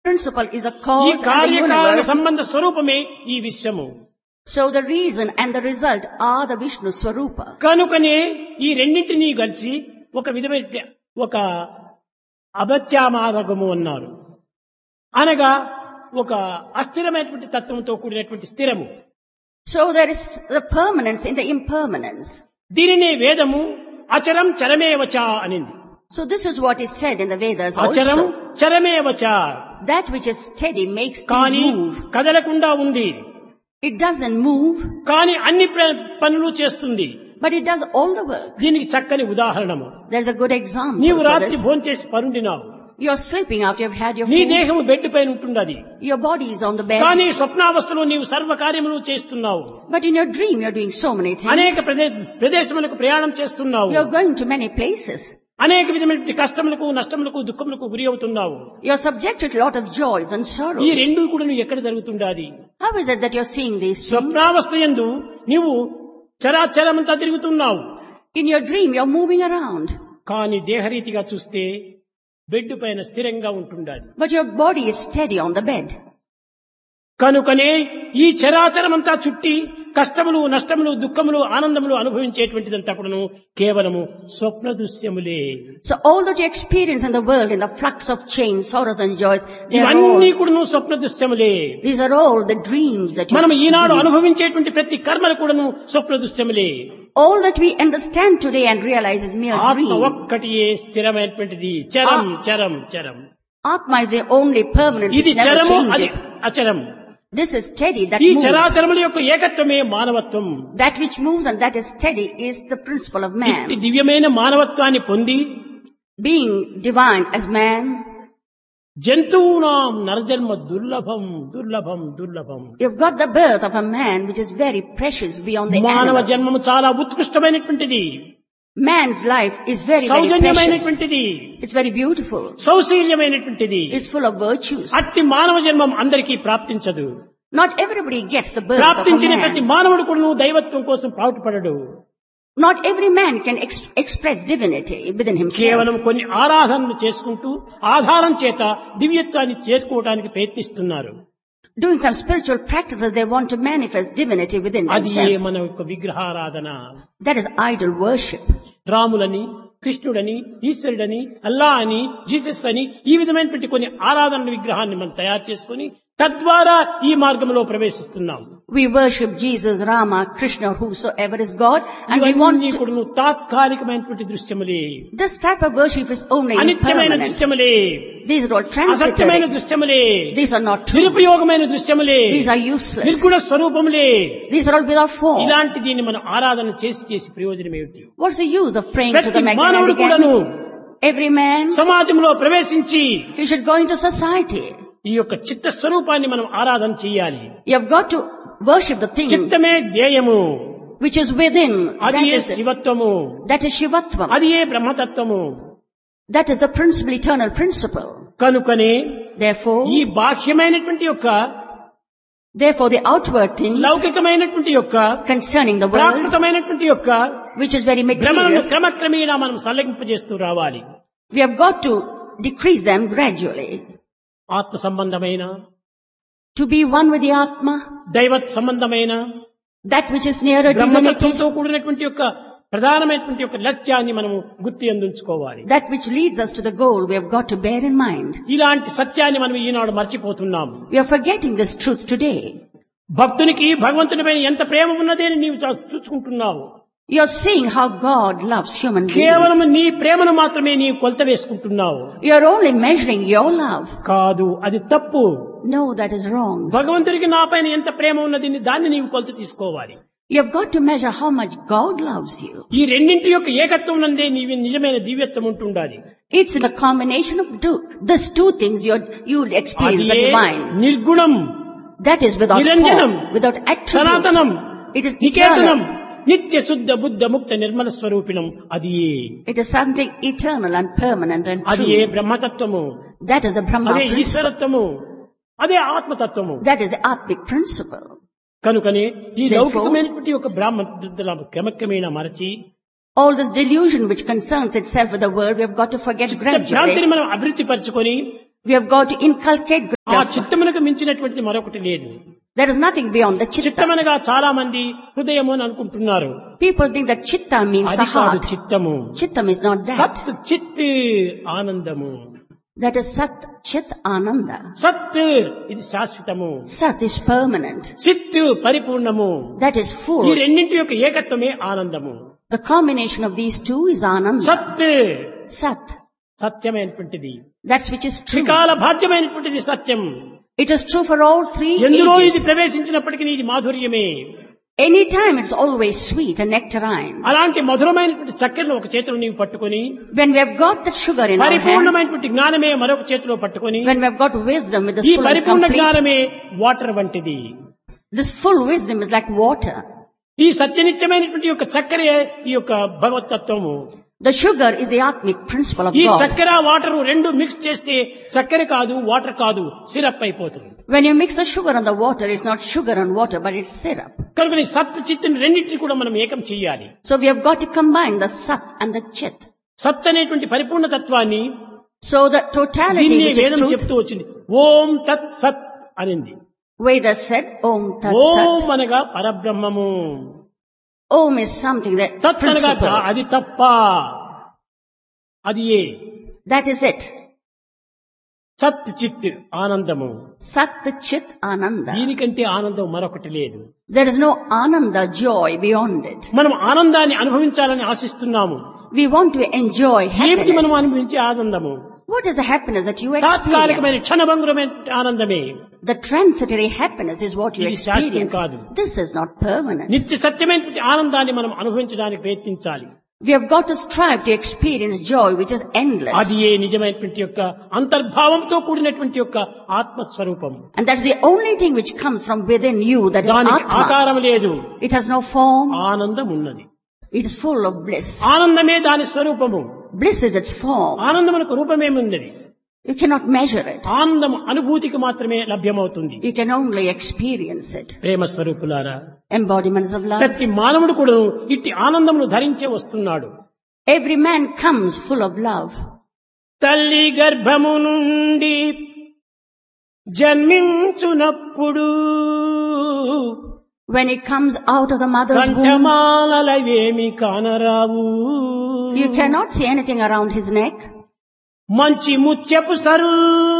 principle is a ఈ cause and the కార్యకారణ universe. సంబంధ స్వరూపమే ఈ విశ్వము. So the reason and the result are the Vishnu Swarupa. కనుకనే ఈ రెండింటినీ కలిసి ఒక విధమైన ఒక అభత్యామార్గము అన్నారు. అనగా ఒక అస్థిరమైనటువంటి తత్వంతో కూడినటువంటి స్థిరము. So there is the permanence in the impermanence. దీనినే వేదము అచరం చరమేవచ అనింది. So this is what is said in the Vedas అచరం also. చరమేవచ. That which is steady makes things కానీ move. కదలకుండా ఉంది. It doesn't move, కానీ అన్ని పనులు చేస్తుంది. but it does all the work. దీనికి చక్కని ఉదాహరణము. There's a good example నీవు for రాత్రి this. భోంచేసి పరుండినావు. You're sleeping after you've had your నీ food. దేహము బెడ్ పైన ఉంటున్నది. Your body is on the bed. కానీ స్వప్నావస్థలో నీవు సర్వ కార్యములు చేస్తున్నావు. But in your dream you're doing so many అనేక things. ప్రదేశములకు ప్రయాణం చేస్తున్నావు. You're going to many places. అనేక విధమైన కష్టములకు నష్టములకు దుఃఖములకు గురి అవుతున్నావు. You're subjected to a lot of joys and ఈ sorrows. రెండు కూడా నువ్వు ఎక్కడ జరుగుతుండాది? How is it that you're seeing these things? స్వప్నావస్థ యందు నీవు చరాచరమంతా తిరుగుతున్నావు. In your dream you're moving around, కానీ దేహరీతిగా చూస్తే బెడ్ పైన స్థిరంగా ఉంటుండాలి. but your body is steady on the bed. కనుకనే ఈ చరాచరమంతా చుట్టి కష్టములు నష్టములు దుఃఖములు ఆనందములు అనుభవించేటువంటిదంతా కూడాను కేవలము స్వప్న దృశ్యములే. So all that you experience in the world, in the flux of change, sorrows and joys, ఇవన్నీ కూడాను స్వప్న దృశ్యములే. these are all the dreams that మనం ఈనాడు you అనుభవించేటువంటి ప్రతి కర్మలు కూడాను స్వప్న దృశ్యములే. all that we understand today and realize is mere ఆత్మ dream. ఒక్కటియే స్థిరమైనటువంటిది. చరం చరం చరం. Atma is the only permanent ఇది which never చరము, అది changes. అచరం. This is steady, that ఈ moves. చరాచరముల యొక్క ఏకత్వమే మానవత్వం. That which moves and that is steady is the principle of man. ఇట్టి దివ్యమైన మానవత్వాన్ని పొంది Being divine as man, జంతువునాం నరజన్మ దుర్లభం దుర్లభం దుర్లభం. you've got the birth of a man which is very precious beyond the మానవ animal. జన్మము చాలా ఉత్కృష్టమైనటువంటిది, Man's life is very, very precious. సౌజన్యమైనటువంటిది, It's very beautiful. సౌశీల్యమైనటువంటిది. It's full of virtues. అట్టి మానవ జన్మం అందరికీ ప్రాప్తించదు. Not everybody gets the birth of a ప్రాప్తించిన ప్రతి man. మానవుడు కూడా దైవత్వం కోసం పాటుపడడు. Not every man can express divinity within himself. కేవలం కొన్ని ఆరాధనలు చేసుకుంటూ ఆధారం చేత దివ్యత్వాన్ని చేరుకోవడానికి ప్రయత్నిస్తున్నారు. Doing some spiritual practices, they want to manifest divinity within అది themselves. మన యొక్క విగ్రహారాధన. That is idol worship. రాములని, కృష్ణుడని, ఈశ్వరుడని, అల్లా అని, జీసస్ అని ఈ విధమైనటువంటి కొన్ని ఆరాధన విగ్రహాన్ని మనం తయారు చేసుకుని తద్వారా ఈ మార్గంలో ప్రవేశిస్తున్నాం. We worship Jesus, Rama, Krishna, whosoever is God, and we want ఇవన్నీ to, కూడా తాత్కాలికమైనటువంటి దృశ్యములే, this type of worship is only అనిత్యమైన impermanent. దృశ్యములే, These are all అసత్యమైన transitory. దృశ్యములే, These are not true. నిరుపయోగమైన దృశ్యములే, These are useless. నిర్గుణ స్వరూపములే. These are all without form. ఇలాంటి దీన్ని మనం ఆరాధన చేసి ప్రయోజనం ఏమిటి? What's the use of praying to ప్రతి the మానవుడు magnetic కూడాను animal? Every man, సమాజంలో ప్రవేశించి he should go into society. ఈ యొక్క చిత్త స్వరూపాన్ని మనం ఆరాధన చేయాలి. You have got to worship the thing చిత్తమే ధ్యేయము, which is within. అది ఏ శివత్వము, That is Shivatvam. అది ఏ బ్రహ్మతత్వము. That is the principle, eternal principle. కనుకనే Therefore, ఈ బాహ్యమైనటువంటి యొక్క the outward things లౌకికమైనటువంటి యొక్క concerning the world, ప్రాకృతమైనటువంటి యొక్క which is very భ్రమలను material, క్రమక్రమేణా మనం సల్లగింపజేస్తూ రావాలి. we have got to decrease them gradually. ఆత్మ సంబంధమైన, To be one with the Atma, దైవ సంబంధమైన, that which is nearer divinity, బ్రహ్మతత్వంతో కూడినటువంటి యొక్క ప్రధానమైనటువంటి యొక్క లక్ష్యాన్ని మనము గుర్తు అందించుకోవాలి. that which leads us to the goal, we have got to bear in mind. ఇలాంటి సత్యాన్ని మనం ఈనాడు మర్చిపోతున్నాము. We are forgetting this truth today. భక్తునికి భగవంతునిపైన ఎంత ప్రేమ ఉన్నది అని నీవు చూసుకుంటున్నావు. You are seeing how God loves human కేవలం beings. నీ ప్రేమను మాత్రమే నీవు కొలత వేసుకుంటున్నావు. You are only measuring your love. కాదు, అది తప్పు. No, that is wrong. భగవంతుడికి నా పైన ఎంత ప్రేమ ఉన్నది దాన్ని నీవు కొలత తీసుకోవాలి. You have got to measure how much God loves you. ఈ రెండింటి యొక్క ఏకత్వం నందే నీవు నిజమైన దివ్యత్వం ఉంటుండాలి. It's in the combination of these two things you'll experience the అది divine. నిర్గుణం, That is without నిరంజనం, form, without attribute. సనాతనం, It is నికేతనం, eternal. నిత్య శుద్ధ బుద్ధ ముక్త నిర్మల స్వరూపిణం. అది It is something eternal and permanent and అది ఏ true. బ్రహ్మతత్వము, That is the Brahma అదే principle. ఈశ్వరత్వము, అదే ఆత్మతత్వము. That is the Atmic principle. కనుకనే ఈ Therefore, లౌకికమైనటువంటి ఒక బ్రాహ్మణ క్రమక్రమేణా మరచి all this delusion which concerns itself with the world, we have got to forget gradually. భ్రాంతిని మనం అభివృద్ధి పరచుకొని We have got to inculcate ఆ greater. చిత్తమునకు మించినటువంటిది మరొకటి లేదు. There is nothing beyond the chitta. చిత్తమనగా చాలా మంది హృదయము అని అనుకుంటున్నారు. People think that chitta means అది the కాదు heart. చిత్తము. Chittam is not that. సత్ చిత్ ఆనందము. That is Sat Chit Ananda. సత్ ఇది శాశ్వతము. Sat is permanent. చిత్ పరిపూర్ణము. That is ఈ full. రెండింటి యొక్క ఏకత్వమే ఆనందము. The combination of these two is Ananda. సత్ Sat. సత్యమైనటువంటిది. That which is true. త్రికాల భాగ్యమైనటువంటిది సత్యం. It is true for all three ఎందులో ఇది ages. ప్రవేశించినప్పటికీ ఇది మాధుర్యమే. Anytime it's always sweet and nectarine. అలాంటి మధురమైనటువంటి చక్కెరను ఒక చేతిలో నీవు పట్టుకొని, When we have got that sugar in our hands, పరిపూర్ణమైనటువంటి జ్ఞానమే మరొక చేతిలో పట్టుకొని, when we have got wisdom with the ఈ full and పరిపూర్ణ complete, జ్ఞానమే వాటర్ వంటిది. this full wisdom is like water. ఈ సత్యనిత్యమైనటువంటి యొక్క చక్కెరే ఈ యొక్క భగవతత్వము. The sugar is the Atmic principle of ఈ God. చక్కెర వాటర్ రెండు మిక్స్ చేస్తే చక్కెర కాదు, వాటర్ కాదు, సిరప్ అయిపోతుంది. When you mix the sugar and the water, it's not sugar and water, but it's syrup. కనుక ఈ సత్ చిత్తుని రెండింటిని కూడా మనం ఏకం చెయ్యాలి. So we have got to combine the Sat and the Chit. సత్ అనేటువంటి పరిపూర్ణ తత్వాన్ని So the totality దీన్ని which is వేదం truth, చెప్తూ వచ్చింది. ఓం తత్ సత్ అనింది. Vedas said, Om Tat ఓం Sat. అనగా పరబ్రహ్మము. Om is something that తత్ అనగా principle. అది తప్ప, అది ఏ That is it. సత్ చిత్ ఆనందము. Sat Chit Ananda. దీనికంటే ఆనందం మరొకటి లేదు. There is no Ananda joy beyond it. మనం ఆనందాన్ని అనుభవించాలని ఆశిస్తున్నాము. We want to enjoy ఏమిటి మనం happiness. అనుభవించే ఆనందము? What is the happiness that you experience? తాత్కాలికమైన క్షణభంగురమైన ఆనందమే. The transitory happiness is what you ఇది శాశ్వతం experience. కాదు. This is not permanent. నిత్య సత్యమైనటువంటి ఆనందాన్ని మనం అనుభవించడానికి ప్రయత్నించాలి. We have got to strive to experience joy which is endless. అది ఏ నిజమైనటువంటి యొక్క అంతర్భావంతో కూడినటువంటి యొక్క ఆత్మస్వరూపం. And that's the only thing which comes from within you, that is దానికి Atma. ఆకారం లేదు, It has no form. ఆనందం ఉన్నది. It is full of bliss. ఆనందమే దాని స్వరూపము. Bliss is its form. ఆనందమునకు రూపమేముంది? You cannot measure it. ఆనందం అనుభూతికి మాత్రమే లభ్యమవుతుంది. You can only experience it. ప్రేమ స్వరూపులారా, Embodiments of love. ప్రతి మానవుడు కూడా ఇట్టి ఆనందమును ధరించే వస్తున్నాడు. Every man comes full of love. తల్లి గర్భము నుండి జన్మించునప్పుడు When he comes out of the mother's womb, కంఠమాలవేమి కానరావు. you cannot see anything around his neck. మంచి ముత్యపు sir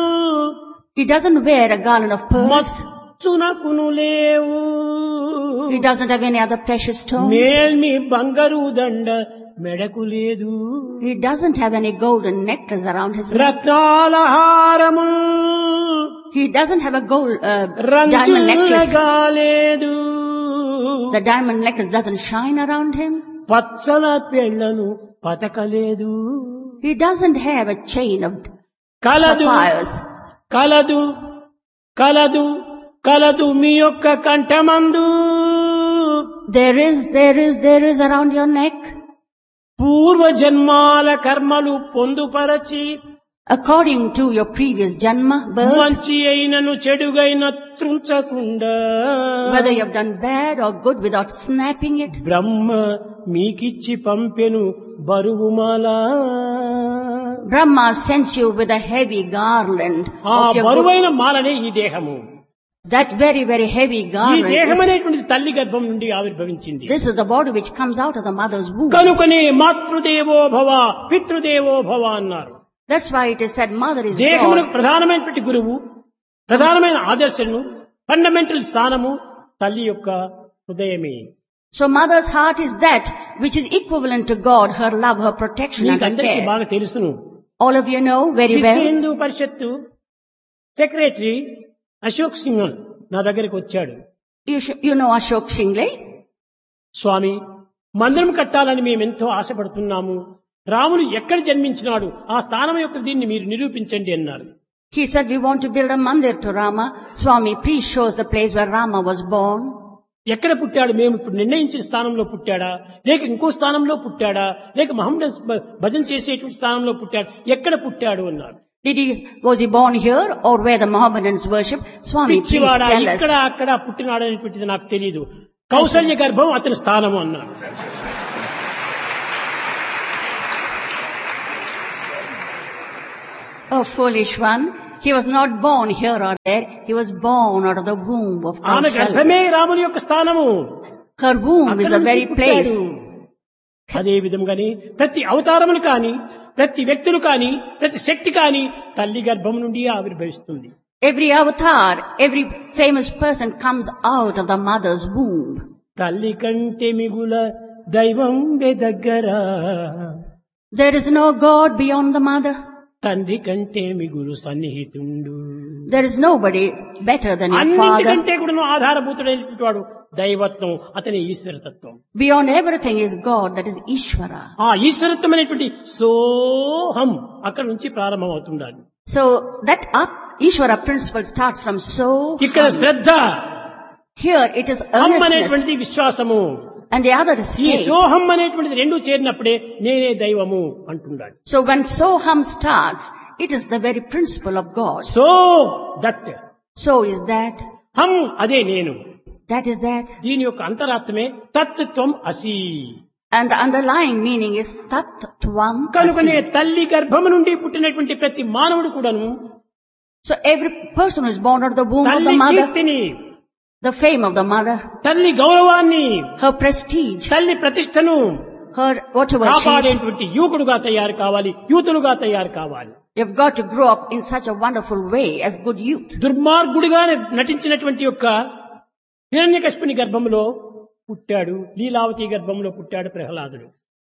He doesn't wear a garland of pearls. మచ్చునకును లేవు. He doesn't have any other precious stones. మేల్మి బంగారు దండ మెడకు లేదు. He doesn't have any golden necklace around his neck. రత్నాల హారము He doesn't have a diamond necklace. రంగులగా లేదు. The diamond necklace doesn't shine around him. Pachchala పెళ్లను పతకలేదు. He doesn't have a chain of కలదు sapphires. కలదు కలదు కలదు మీ యొక్క కంఠమందు. There is around your neck. పూర్వ జన్మాల కర్మలు పొందుపరచి According to your previous janma birth, మంచి అయినను చెడుగైన త్రుంచకుండా whether you have done bad or good without snapping it, బ్రహ్మ మీకిచ్చి పంపెను బరువుమాల. Brahma sends you with a heavy garland ఆ of your good. బరువైన మాలనే ఈ దేహము. That very, very heavy ఈ garland. దేహం అనేటువంటిది తల్లి గర్భం నుండి ఆవిర్భవించింది. This is the body which comes out of the mother's womb. కనుకనే మాతృదేవో భవ పితృదేవో భవ అన్నారు. That's why it is said mother is దేహమునకు God. ప్రధానమైనటువంటి గురువు, ప్రధానమైన ఆదర్శను, ఫండమెంటల్ స్థానము తల్లి యొక్క హృదయమే. So mother's heart is that which is equivalent to God, her love, her protection and her మీకందరికీ care. బాగా తెలుసును. All of you know very విశ్వ well. హిందూ పరిషత్తు సెక్రటరీ అశోక్ సింగ్ నా దగ్గరికి వచ్చాడు. You know Ashok Shingle. స్వామి, మందిరం కట్టాలని మేమెంతో ఆశపడుతున్నాము. రాముడు ఎక్కడ జన్మించినాడు, ఆ స్థానం యొక్క దీన్ని మీరు నిరూపించండి అన్నారు. He said, we want to build a mandir to Rama. Swami, please show us the place where Rama was born. ఎక్కడ పుట్టాడు? మేము ఇప్పుడు నిర్ణయించిన స్థానంలో పుట్టాడా, లేక ఇంకో స్థానంలో పుట్టాడా, లేక మహమ్మద్ భజన చేసేటువంటి స్థానంలో పుట్టాడు, ఎక్కడ పుట్టాడు అన్నారు. Was he born here or where the Mohammedans worship? Swami, please పిచ్చివాడా, tell us. ఇక్కడ అక్కడ పుట్టినాడు అనేటువంటిది నాకు తెలియదు. కౌసల్య గర్భం అతని స్థానము అన్నాడు. Oh, foolish one. He was not born here or there. He was born out of the womb of ఆమె Kausalya. గర్భమే రాముని యొక్క స్థానము. Her womb is అక్కడ the నుంచి very పుట్టాడు. place. అదే విధంగానే ప్రతి అవతారములు కాని, ప్రతి వ్యక్తులు కాని, ప్రతి శక్తి కాని తల్లి గర్భం నుండి ఆవిర్భవిస్తుంది. Every avatar, every famous person comes out of the mother's womb. తల్లి కంటే మిగుల దైవం దగ్గర, There is no God beyond the mother. తండ్రి కంటే మిగులు సన్నిహితుండు. There is nobody better than your అన్నింటికంటే father. కూడా ఆధారభూతుడైనటువంటి వాడు దైవత్వం, అతని ఈశ్వరతత్వం. Beyond everything is God, that is Ishvara. ఆ ఈశ్వరత్వం అనేటువంటి సోహం అక్కడ నుంచి ప్రారంభం అవుతుండాలి. So that Ishvara principle starts from so. ఇక్కడ శ్రద్ధ, Here it is హం earnestness అనేటువంటి విశ్వాసము, and the other is ఈ faith. సోహం అనేటువంటిది రెండు చేరినప్పుడే నేనే దైవము అంటున్నాడు. So when Soham starts, it is the very principle of God. So that, So is that. హం అదే నేను, That is that. దీని యొక్క అంతరాత్మే తత్వం అసి. And the underlying meaning is Tat Tvam కనుకనే Asi. తల్లి గర్భము నుండి పుట్టినటువంటి ప్రతి మానవుడు కూడాను So every person who is born out of the womb of తల్లి the mother, కీర్తిని, the fame of the mother, తల్లి గౌరవాన్ని, her prestige, తల్లి ప్రతిష్టను her whatever she is, కాపాడేటువంటి యువకుడుగా తయారు కావాలి, యూతులుగా తయారు కావాలి. you've got to grow up in such a wonderful way as good youth. దుర్మార్గుడిగా నటించినటువంటి యొక్క హిరణ్యకశిపుని గర్భంలో పుట్టాడు, లీలావతి గర్భంలో పుట్టాడు ప్రహ్లాదుడు.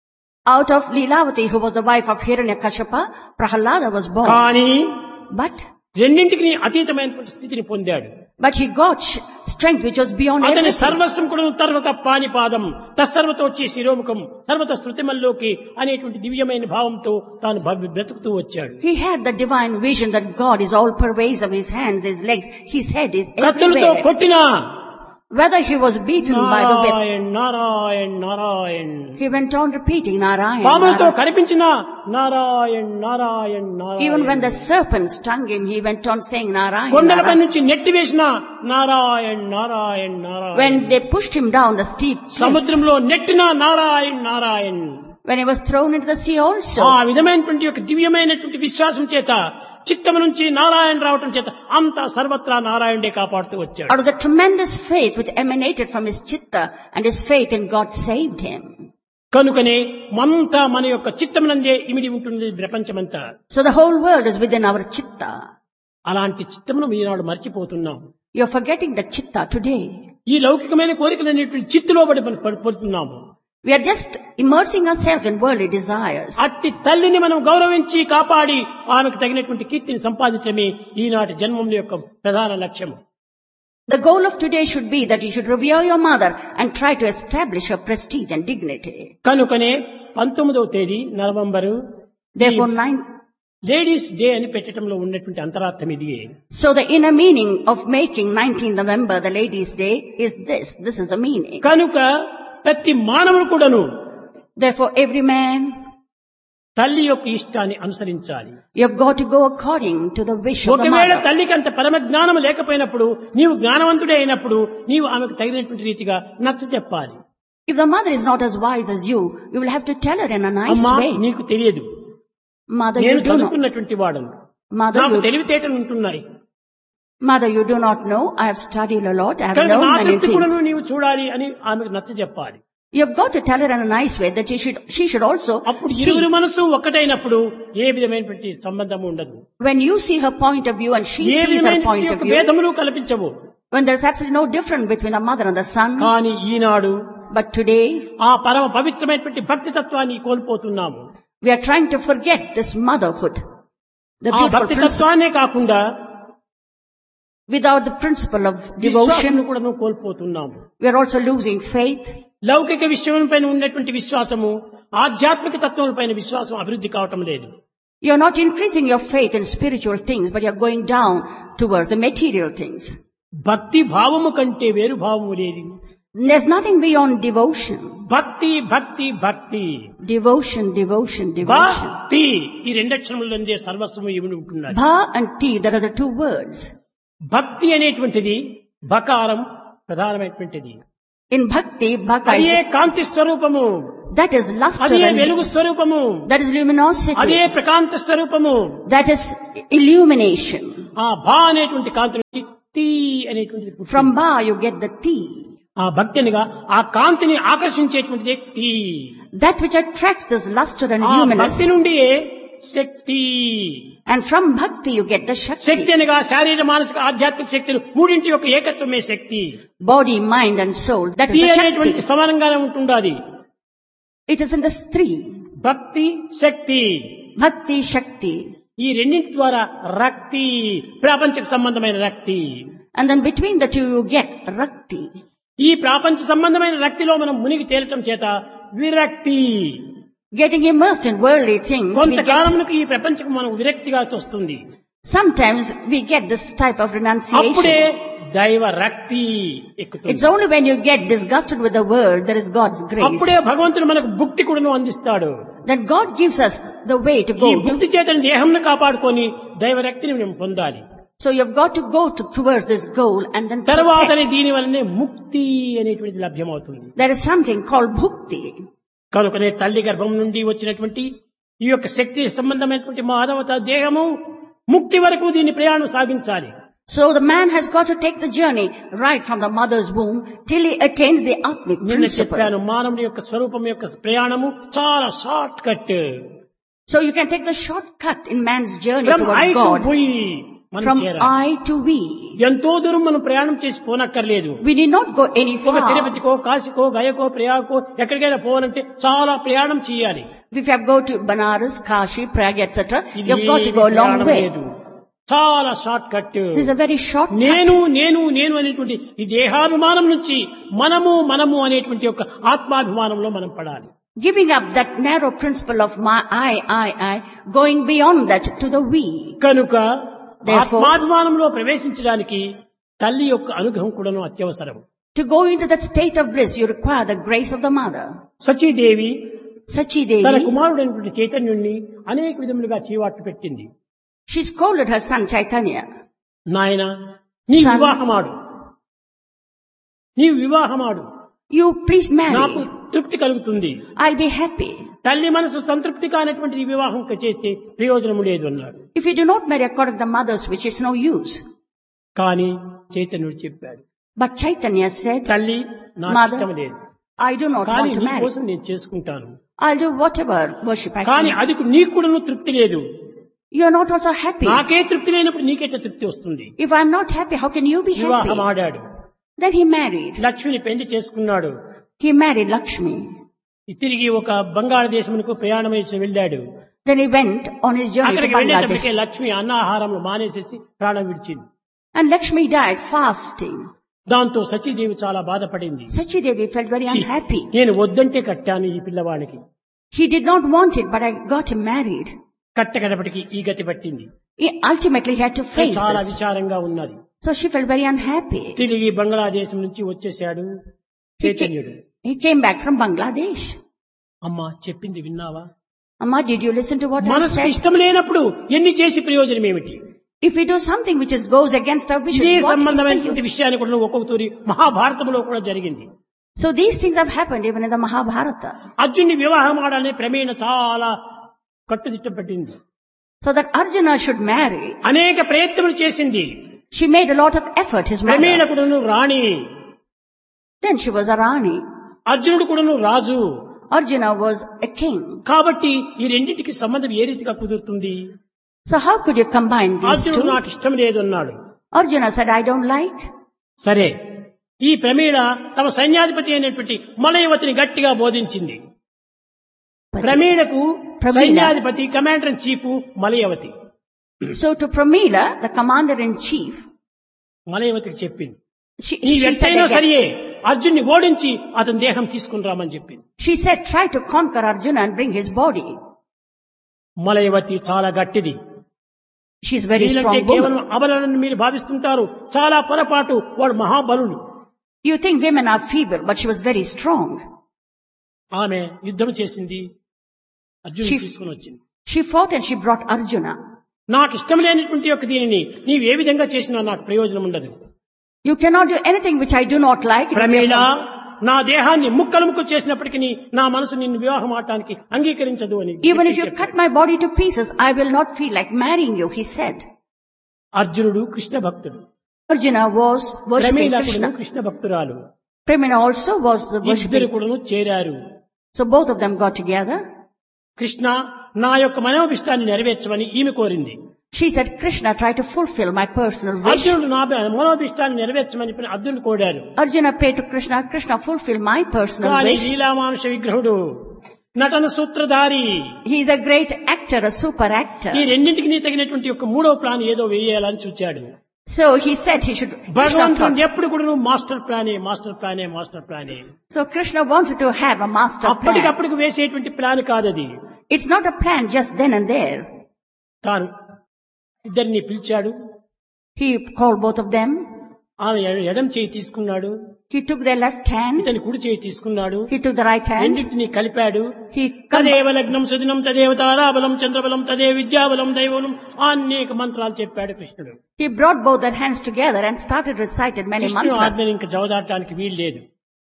Out of Leelavati, who was the wife of Hiranyakashipa, Prahalada was born. కానీ But రెండింటికి అతీతమైనటువంటి స్థితిని పొందాడు. he got strength which was beyond అతని everything. సర్వస్వం కూడా తర్వత పానిపాదం, తస్సర్వత వచ్చి శిరోముఖం, సర్వత శృతిమల్లోకి అనేటువంటి దివ్యమైన భావంతో తాను బ్రతుకుతూ వచ్చాడు. He had the divine vision that God is all pervasive, his hands, his legs, his head is కత్తులతో everywhere. కొట్టినా Whether he was beaten by the whip, Narayan Narayan Narayan, he went on repeating Narayan. పాములతో Narayan. కనిపించిన Narayan Narayan Even when Narayan, the serpent stung him, he went on saying Narayan. కొండలపై Narayan. నుంచి నెట్టివేసిన Narayan Narayan Narayan, When they pushed him down the steep cliff, సముద్రంలో నెట్టిన Narayan Narayan, when he was thrown into the sea also, ఆ విధమైనటువంటి యొక్క దివ్యమైనటువంటి విశ్వాసం చేత, చిత్తము నుంచి నారాయణ రావటం చేత అంతా సర్వత్రా నారాయణుడే కాపాడుతూ వచ్చాడు. out of the tremendous faith which emanated from his chitta and his faith in God saved him. కనుకనే మంతా మన యొక్క చిత్తమునందే ఇమిడి ఉంటుంది ప్రపంచమంతా. So the whole world is within our chitta. అలాంటి చిత్తమును ఈనాడు మర్చిపోతున్నాం. You're forgetting the chitta today. ఈ లౌకికమైన కోరికలు అనేటువంటి చిత్తులో పడుతున్నాము. We are just immersing ourselves in worldly desires. అట్టి తల్లిని మనం గౌరవించి కాపాడి ఆమెకు తగినటువంటి కీర్తిని సంపాదించడమే ఈనాటి జన్మం యొక్క ప్రధాన లక్ష్యము. The goal of today should be that you should revere your mother and try to establish her prestige and dignity. కనుకనే 19వ తేదీ నవంబరు Therefore, లేడీస్ డే అని పెట్టడంలో ఉన్నటువంటి అంతరార్థం ఇది. so the inner meaning of making 19th November the Ladies' Day is this. This is the meaning. కనుక ప్రతి మానవుడు కూడాను Therefore, every man, తల్లి యొక్క ఇష్టాన్ని అనుసరించాలి. you have got to go according to the wish of the ఒకవేళ mother. తల్లికి అంత పరమ జ్ఞానం లేకపోయినప్పుడు, నీవు జ్ఞానవంతుడే అయినప్పుడు నీవు ఆమెకు తగినటువంటి రీతిగా నచ్చ చెప్పాలి. If the mother is not as wise as you, you will have to tell her in a nice అమ్మా way. నీకు తెలియదు, Mother, నేను you do not. చదువుకున్నటువంటి వాడను, Mother, నాకు you, తెలివితేటలు ఉంటున్నాయి, mother, you do not know. I have studied a lot. I have కనుక నా learned many తృప్తి కూడా things. నీవు చూడాలి అని ఆమెకు నచ్చ చెప్పాలి. You have got to tell her in a nice way that she should also అప్పుడు see. ఇరువురు మనసు ఒక్కటైనప్పుడు ఏ విధమైనటువంటి సంబంధము ఉండదు, When you see her point of view and she A sees her విధమైనటువంటి point of యొక్క view, భేదములు కల్పించవు. when there's absolutely no difference between the mother and the son. కానీ ఈనాడు But today, ఆ పరమ పవిత్రమైనటువంటి భక్తి తత్వాన్ని కోల్పోతున్నాము. we are trying to forget this motherhood. The ఆ beautiful భక్తి principle. తత్వాన్నే కాకుండా Without the principle of devotion, విశ్వాసం కూడా కోల్పోతున్నాము. we are also losing faith. లౌకిక విషయం పైన ఉన్నటువంటి విశ్వాసము, ఆధ్యాత్మిక తత్వం పైన విశ్వాసం అభివృద్ధి కావటం లేదు. You're not increasing your faith in spiritual things, but you're going down towards the material things. భక్తి భావము కంటే వేరు భావము లేదు. There's nothing beyond devotion. భక్తి భక్తి భక్తి Devotion, devotion, devotion. భక్తి ఈ రెండక్షరములందే సర్వస్వము ఇవి ఉంటున్నాయి. Bha and Ti, there are the two words. భక్తి అనేటువంటిది బకారం ప్రధానమైనటువంటిది. In Bhakti, Bhaka అదే is కాంతి స్వరూపము. That is luster అదే and వెలుగు స్వరూపము, that is అదే luminosity. ప్రకాంత స్వరూపము. That is illumination. ఆ భా అనేటువంటి కాంతి నుంచి తీ అనేటువంటి పుట్టింది. From Ba you get the T. ఆ భక్తినిగా ఆ కాంతిని ఆకర్షించేటువంటిది తీ. That which attracts this luster and ఆ luminous. భక్తి నుండి శక్తి. And from Bhakti you get the Shakti Shakti. అనగా శారీర మానసిక ఆధ్యాత్మిక శక్తులు మూడింటి యొక్క ఏకత్వమే శక్తి. Body, mind and soul. That తీ is the అనేటువంటి Shakti. సమానంగానే ఉంటుండాలి. It is in the three. భక్తి శక్తి Bhakti, Shakti. ఈ రెండింటి ద్వారా రక్తి, ప్రాపంచిక సంబంధమైన రక్తి. And then between the two you get Rakti. ఈ ప్రాపంచ సంబంధమైన రక్తిలో మనం మునిగి తేలటం చేత విరక్తి. Getting immersed in worldly things, we get, కొంతకాలమునకు ఈ ప్రపంచం మనం విరక్తిగా తోస్తుంది. sometimes we get this type of అప్పుడే renunciation. దైవ రక్తి ఎక్కుతుంది. It's only when you get disgusted with the world, there is God's grace. అప్పుడే భగవంతుడు మనకు భుక్తి కూడాను అందిస్తాడు. That God gives us the way to ఈ go to. భుక్తి చేతని దేహంను కాపాడుకొని దైవ రక్తిని మేము పొందాలి. So you've got to go towards this goal and then తర్వాతనే protect. దీని వల్లనే ముక్తి అనేటువంటిది లభ్యమవుతుంది. There is something called Bhukti. కనుకనే తల్లి గర్భం నుండి వచ్చినటువంటి ఈ యొక్క శక్తి సంబంధమైనటువంటి మానవత దేహము ముక్తి వరకు దీని ప్రయాణం సాగించాలి. So the man has got to take the journey right from the mother's womb till he attains the Atmic నిన్న principle. చెప్పాను, మానవుని యొక్క స్వరూపం యొక్క ప్రయాణము చాలా short cut. So you can take the shortcut in man's journey from I towards to God. వి మనం From చేరాలి. I to we. ఎంతో దూరం మనం ప్రయాణం చేసి పోనక్కర్లేదు. We need not go any ఒక far. తిరుపతికో కాశీకో గయకో ప్రయాగకో ఎక్కడికైనా పోవాలంటే చాలా ప్రయాణం చేయాలి. If you have to go to Banaras, Kashi, Prague, etc., ఇది you've got to go a long ప్రయాణం way. లేదు. చాలా short cut. This is a very short cut. నేను నేను నేను అనేటువంటి ఈ దేహాభిమానం నుంచి మనము అనేటువంటి యొక్క ఆత్మాభిమానంలో మనం పడాలి. Giving up that narrow principle of my I, going beyond that to the we. కనుక Therefore, ఆత్మాభిమానంలో ప్రవేశించడానికి తల్లి యొక్క అనుగ్రహం కూడాను అత్యవసరం. to go into that state of bliss, you require the grace of the mother. Sachidevi Sachi తన Devi, కుమారుడైనటువంటి చైతన్యుణ్ణి అనేక విధములుగా చీవాట్లు పెట్టింది. she scolded her son Chaitanya. నాయన నీ Son. వివాహమాడు, You please నాకు marry. తృప్తి కలుగుతుంది. I'll be happy. తల్లి మనసు సంతృప్తి కానటువంటి ఈ వివాహం చేస్తే ప్రయోజనము లేదు అన్నాడు. If you do not marry according to the mother's wish, it's no use. కానీ చైతన్యుడు చెప్పాడు, But Chaitanya said, తల్లి నాకు Mother, ఇష్టం లేదు, I do not కానీ want to నీ marry. కోసం నేను చేసుకుంటాను. I'll do whatever worship I కానీ can. అది నీకు కూడా తృప్తి లేదు. You're not also happy. నాకే తృప్తి లేనప్పుడు నీకెట్లా తృప్తి వస్తుంది? If I'm not happy, how can you be వివాహం happy? ఆడాడు. Then he married. లక్ష్మిని పెళ్లి చేసుకున్నాడు. He married Lakshmi. తిరిగి ఒక బంగాళదేశమునకు ప్రయాణం వేసి వెళ్ళాడు. Then he went on his journey to అక్కడికి వెళ్ళేటప్పటికే Bangladesh. లక్ష్మి అన్నాహారంలో మానేసేసి ప్రాణం విడిచింది. And Lakshmi died fasting. దాంతో సచీదేవి చాలా బాధపడింది. Sachi Devi felt very ఛీ, unhappy. నేను వద్దంటే కట్టాను ఈ పిల్లవాడికి, He did not want it, but I got him married. కట్టకడపటికి ఈ గతి పట్టింది. Ultimately, he had to face చాలా this. విచారంగా ఉన్నది. So she felt very unhappy. తిరిగి బంగ్లాదేశం నుంచి వచ్చేశాడు చైతన్యుడు. He came back from Bangladesh. అమ్మా చెప్పింది విన్నావా? Amma, did you listen to what I మనసుకు said? ఇష్టం లేనప్పుడు ఎన్ని చేసి ప్రయోజనం ఏమిటి? If we do something which goes against our wishes, ఇదే what is the సంబంధమైనటువంటి use? విషయాన్ని కూడా ఒక్కొక్క తూరి మహాభారతంలో కూడా జరిగింది. So these things have happened even in the Mahabharata. అర్జున్ని వివాహం ఆడాలనే ప్రమేణ చాలా కట్టుదిట్టం పెట్టింది. So that Arjuna should marry, అనేక ప్రయత్నములు చేసింది. she made a lot of effort, his ప్రమేణ mother. కూడాను రాణి, Then she was a Rani. అర్జునుడు కూడాను రాజు. Arjuna was a king. కాబట్టి ఈ రెండింటికి సంబంధం ఏ రీతిగా కుదురుతుంది? So how could you combine these అర్జునుడు two? నాకు ఇష్టం లేదు అన్నాడు. Arjuna said, I don't like. సరే, ఈ ప్రమేణ తమ సైన్యాధిపతి అయినటువంటి మలయవతిని గట్టిగా బోధించింది. But- ప్రమేణకు ప్రమీల. సైన్యాధిపతి commander in chief Malayavati. So to Pramila, the commander-in-chief, మలయవతికి చెప్పింది, she, నీ she said ఎట్టయినా again, సరియే అర్జున్ని ఓడించి అతని దేహం తీసుకుని రామని చెప్పింది. she said, try to conquer Arjuna and bring his body. Malayavati చాలా గట్టిది. She's very వీళ్ళంటే strong కేవలం woman. అబలని మీరు భావిస్తుంటారు. చాలా పొరపాటు, వాడు మహాబలుడు. You think women are feeble, but she was very strong. ఆమె యుద్ధం చేసింది, అర్జునుని She- తీసుకుని వచ్చింది. She fought and she brought Arjuna. నాకు ఇష్టం లేనటువంటి యొక్క దీనిని నీవు ఏ విధంగా చేసినా నాకు ప్రయోజనం ఉండదు. You cannot do anything which I do not like. Pramila, నా దేహాన్ని ముక్కలు ముక్కలు చేసినప్పటికీ నా మనసు నిన్ను వివాహం ఆడటానికి అంగీకరించదు అని Even if you cut my body to pieces, I will not feel like marrying you, he said. అర్జునుడు కృష్ణ భక్తుడు, Arjuna was worshipping Pramila Krishna. Krishna భక్తురాలు, Pramina also was ఇద్దరు worshipping. కూడా చేరారు. So both of them got together. Krishna నా యొక్క మనోభిష్టాన్ని నెరవేర్చమని ఈమె కోరింది. She said, Krishna, try to fulfill my personal wish. అర్జునుడు నా మనోభిష్టాన్ని నెరవేర్చమని అర్జునుడు కోరారు. Arjuna prayed to Krishna, Krishna, fulfill my personal కానీ wish. లీలామానుష విగ్రహుడు, నటన సూత్రధారి, He is a great actor, a super actor. ఈ రెండింటికి తగినటువంటి ఒక మూడో ప్లాన్ ఏదో వేయాలని చూచాడు. So he said he should. Krishna భగవంతుడు thought. ఎప్పుడు కూడా నువ్వు master ప్లానే master ప్లానే master ప్లానే. So Krishna wanted to have a master plan. అప్పటికప్పటికి వేసేటువంటి ప్లాన్ కాదది. It's not a plan just then and there. తాను ఇద్దరిని పిలిచాడు. He called both of them. ఆమె ఎడం చేయి తీసుకున్నాడు, He took their left hand. ఇతని కుడి చేయి తీసుకున్నాడు, He took the right hand. రెండింటిని కలిపాడు. He తదేవ లగ్నం సుదినం తదేవ తారాబలం చంద్రబలం తదే విద్యాబలం దైవబలం అనేక మంత్రాలు చెప్పాడు కృష్ణుడు. He brought both their hands together and started recited many కృష్ణుడు mantras. ఆజ్ఞని ఇంకా జవదాటానికి వీలు లేదు.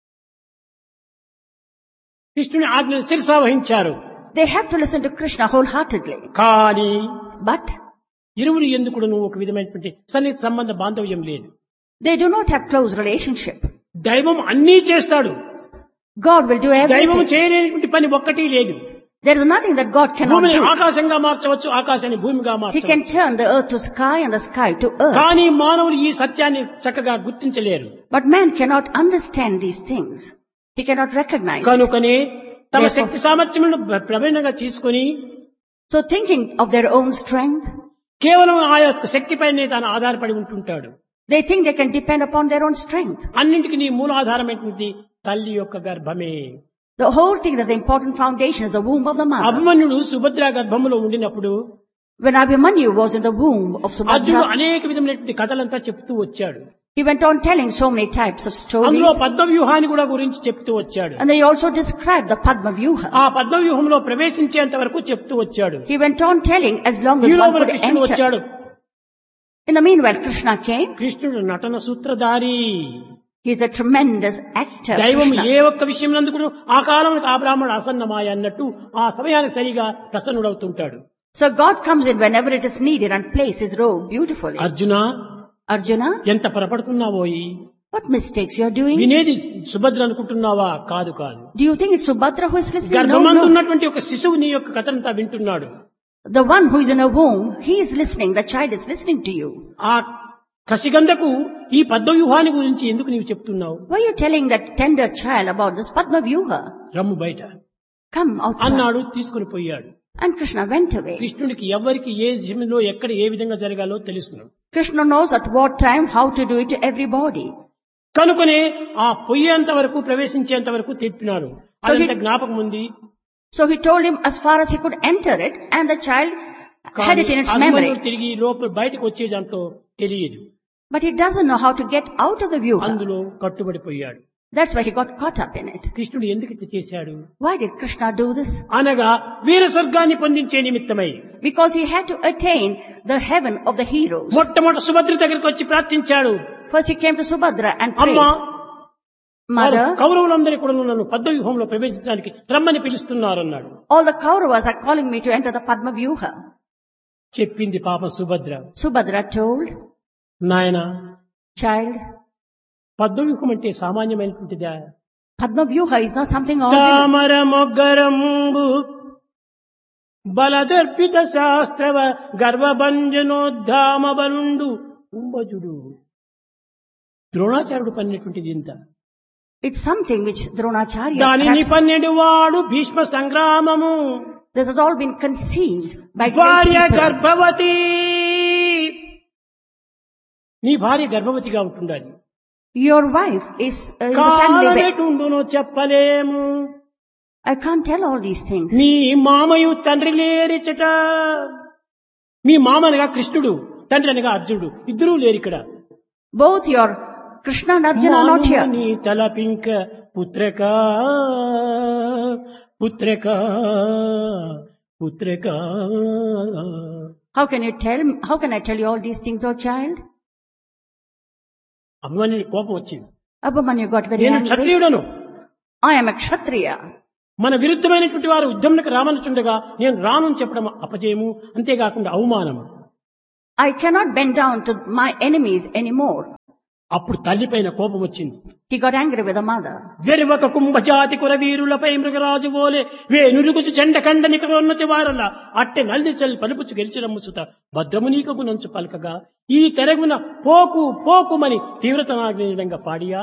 కృష్ణుని ఆజ్ఞను శిరసా వహించారు. They have to listen to Krishna wholeheartedly. కానీ But ఇరువురు ఎందుకు నువ్వు ఒక విధమైనటువంటి సన్నిహిత సంబంధ బాంధవ్యం లేదు. they do not have close relationship. దైవం అన్నీ చేస్తాడు, God will do దైవం everything. చేయలేనటువంటి పని ఒక్కటి లేదు. There is nothing that God cannot భూమిని do. ఆకాశంగా మార్చవచ్చు, ఆకాశాన్ని భూమిగా He మార్చవచ్చు. can turn the earth to sky and the sky to earth. కానీ మానవులు ఈ సత్యాన్ని చక్కగా గుర్తించలేరు. But man cannot understand these things. He cannot recognize it. కనుకనే తమ Therefore- శక్తి సామర్థ్యములను ప్రబలంగా తీసుకొని So thinking of their own strength, కేవలం ఆ యొక్క శక్తిపైనే తాను ఆధారపడి ఉంటుంటాడు. they think they can depend upon their own strength. అన్నింటికి నీ మూలాధారమైనటువంటి తల్లి యొక్క గర్భమే. The whole thing, that the important foundation is the womb of the mother. అభిమన్యుడు సుభద్ర గర్భములో ఉండినప్పుడు When Abhimanyu was in the womb of అర్జునుడు Subhadra, అనేక విధమైనటువంటి కథలంతా చెప్తూ వచ్చాడు. he went on telling so many types of stories. అందులో పద్మవ్యూహాన్ని కూడా గురించి చెప్తూ వచ్చాడు. And he also described the Padma Vyuha. ఆ పద్మవ్యూహంలో ప్రవేశించేంత వరకు చెప్తూ వచ్చాడు. He went on telling as long as ఈలో one మన could కృష్ణుడు enter. వచ్చాడు. In the meanwhile, Krishna came. కృష్ణుడు నటన సూత్రధారి. He is a tremendous actor. దైవం Krishna. ఏ ఒక్క విషయంలో కూడా ఆ కాలానికి ఆ బ్రాహ్మణుడు అసన్నమాయ అన్నట్టు ఆ సమయానికి సరిగా ప్రసన్నుడవుతుంటాడు. So God comes in whenever it is needed and plays his role beautifully. Arjuna, Arjuna, ఎంత పొరపడుతున్నావోయి, what mistakes you are doing? వినేది సుభద్ర అనుకుంటున్నావా? కాదు కాదు. Do you think it's Subhadra who is listening? No, గర్భమందు no. ఉన్నటువంటి ఒక శిశువు నీ యొక్క కథనంతా వింటున్నాడు. The one who is in a womb, he is listening. The child is listening to you. ఆ కసిగంధకు ఈ పద్మవ్యూహాన్ని గురించి ఎందుకు నీవు చెప్తున్నావు? Why are you telling that tender child about this Padma Vyuha? రమ్ము బయట Come outside. అన్నాడు. తీసుకుని పోయాడు. And Krishna went away. కృష్ణుడికి ఎవరికి ఏ సమయంలో ఎక్కడ ఏ విధంగా జరగాలో తెలుసు. Krishna knows at what time how to do it to everybody. కనుకనే ఆ పొయ్యేంత వరకు ప్రవేశించేంత వరకు తెప్పినాడు. So అదంత జ్ఞాపకం ఉంది. So he told him as far as he could enter it, and the child had it in its memory. తిరిగి లోపల బయటకు వచ్చే దాంట్లో తెలియదు. But he doesn't know how to get out of the Vyuha. అందులో కట్టుబడిపోయాడు. That's why he got caught up in it. కృష్ణుడు ఎందుకు ఇట్లా చేశాడు Why did Krishna do this? అనగా వీర స్వర్గాన్ని పొందించే నిమిత్తమై. Because he had to attain the heaven of the heroes. మొట్టమొదటి సుభద్ర దగ్గరికి వచ్చి ప్రార్థించాడు. First he came to Subhadra and అమ్మా, prayed, Mother, కౌరవులందరూ కూడా నన్ను పద్మవ్యూహంలో ప్రవేశించడానికి రమ్మని పిలుస్తున్నారు అన్నాడు. all the Kauravas are calling me to enter the Padma Vyuha. చెప్పింది పాప సుభద్ర. Subhadra told, నాయన, child, పద్మవ్యూహం అంటే సామాన్యమైనటువంటిదా? Padma Vyuha is not something ordinary. తామర మొగ్గరంబు బలదర్పిత శాస్త్రవ గర్వభంజనోద్ధామ బలుండు కుంభజుడు. ద్రోణాచార్యుడు పన్నటువంటిది ఇంత. It's something which Dronacharya దానిని perhaps, పన్నెడు వాడు Bhishma సంగ్రామము. this has all been conceived by great భార్య people. గర్భవతి. నీ భార్య గర్భవతిగా ఉంటుండాలి. Your wife is in the family. కాలనెటుండునో చెప్పలేము. I can't tell all these things. నీ మామయు తండ్రి లేరిచట. మీ మామ అనగా కృష్ణుడు, తండ్రి అనగా అర్జునుడు, ఇద్దరూ లేరు ఇక్కడ. Both your Krishna and Arjuna are not here. నీ తలపింక పుత్రక పుత్రక పుత్రక. How can I tell you all these things, oh child? అభిమన్యుని కోపం వచ్చింది. Abhimanyu got very నేను angry. క్షత్రియుడను, I am a Kshatriya. మన విరుద్ధమైనటువంటి వారు యుద్ధంలోకి రామనుచుండగా నేను రాను అని చెప్పడం అపజయము, అంతేకాకుండా అవమానము. I cannot bend down to my enemies anymore. అప్పుడు తల్లిపైన కోపం వచ్చింది. He got angry with the mother. వెరువక కుంభజాతి కురవీరులపై మృగరాజు ఓలే వేనురుగుచు చెండకండ నికరోన్నతి వారల అట్టె నల్దిసెల్ పలుపుచు గెలిచిరమ్ము సుత భద్రము నీకకు నంచు పలకగా ఈ తెరగున పోకు పోకుమని తీవ్రతనాగ్నంగా పాడియా.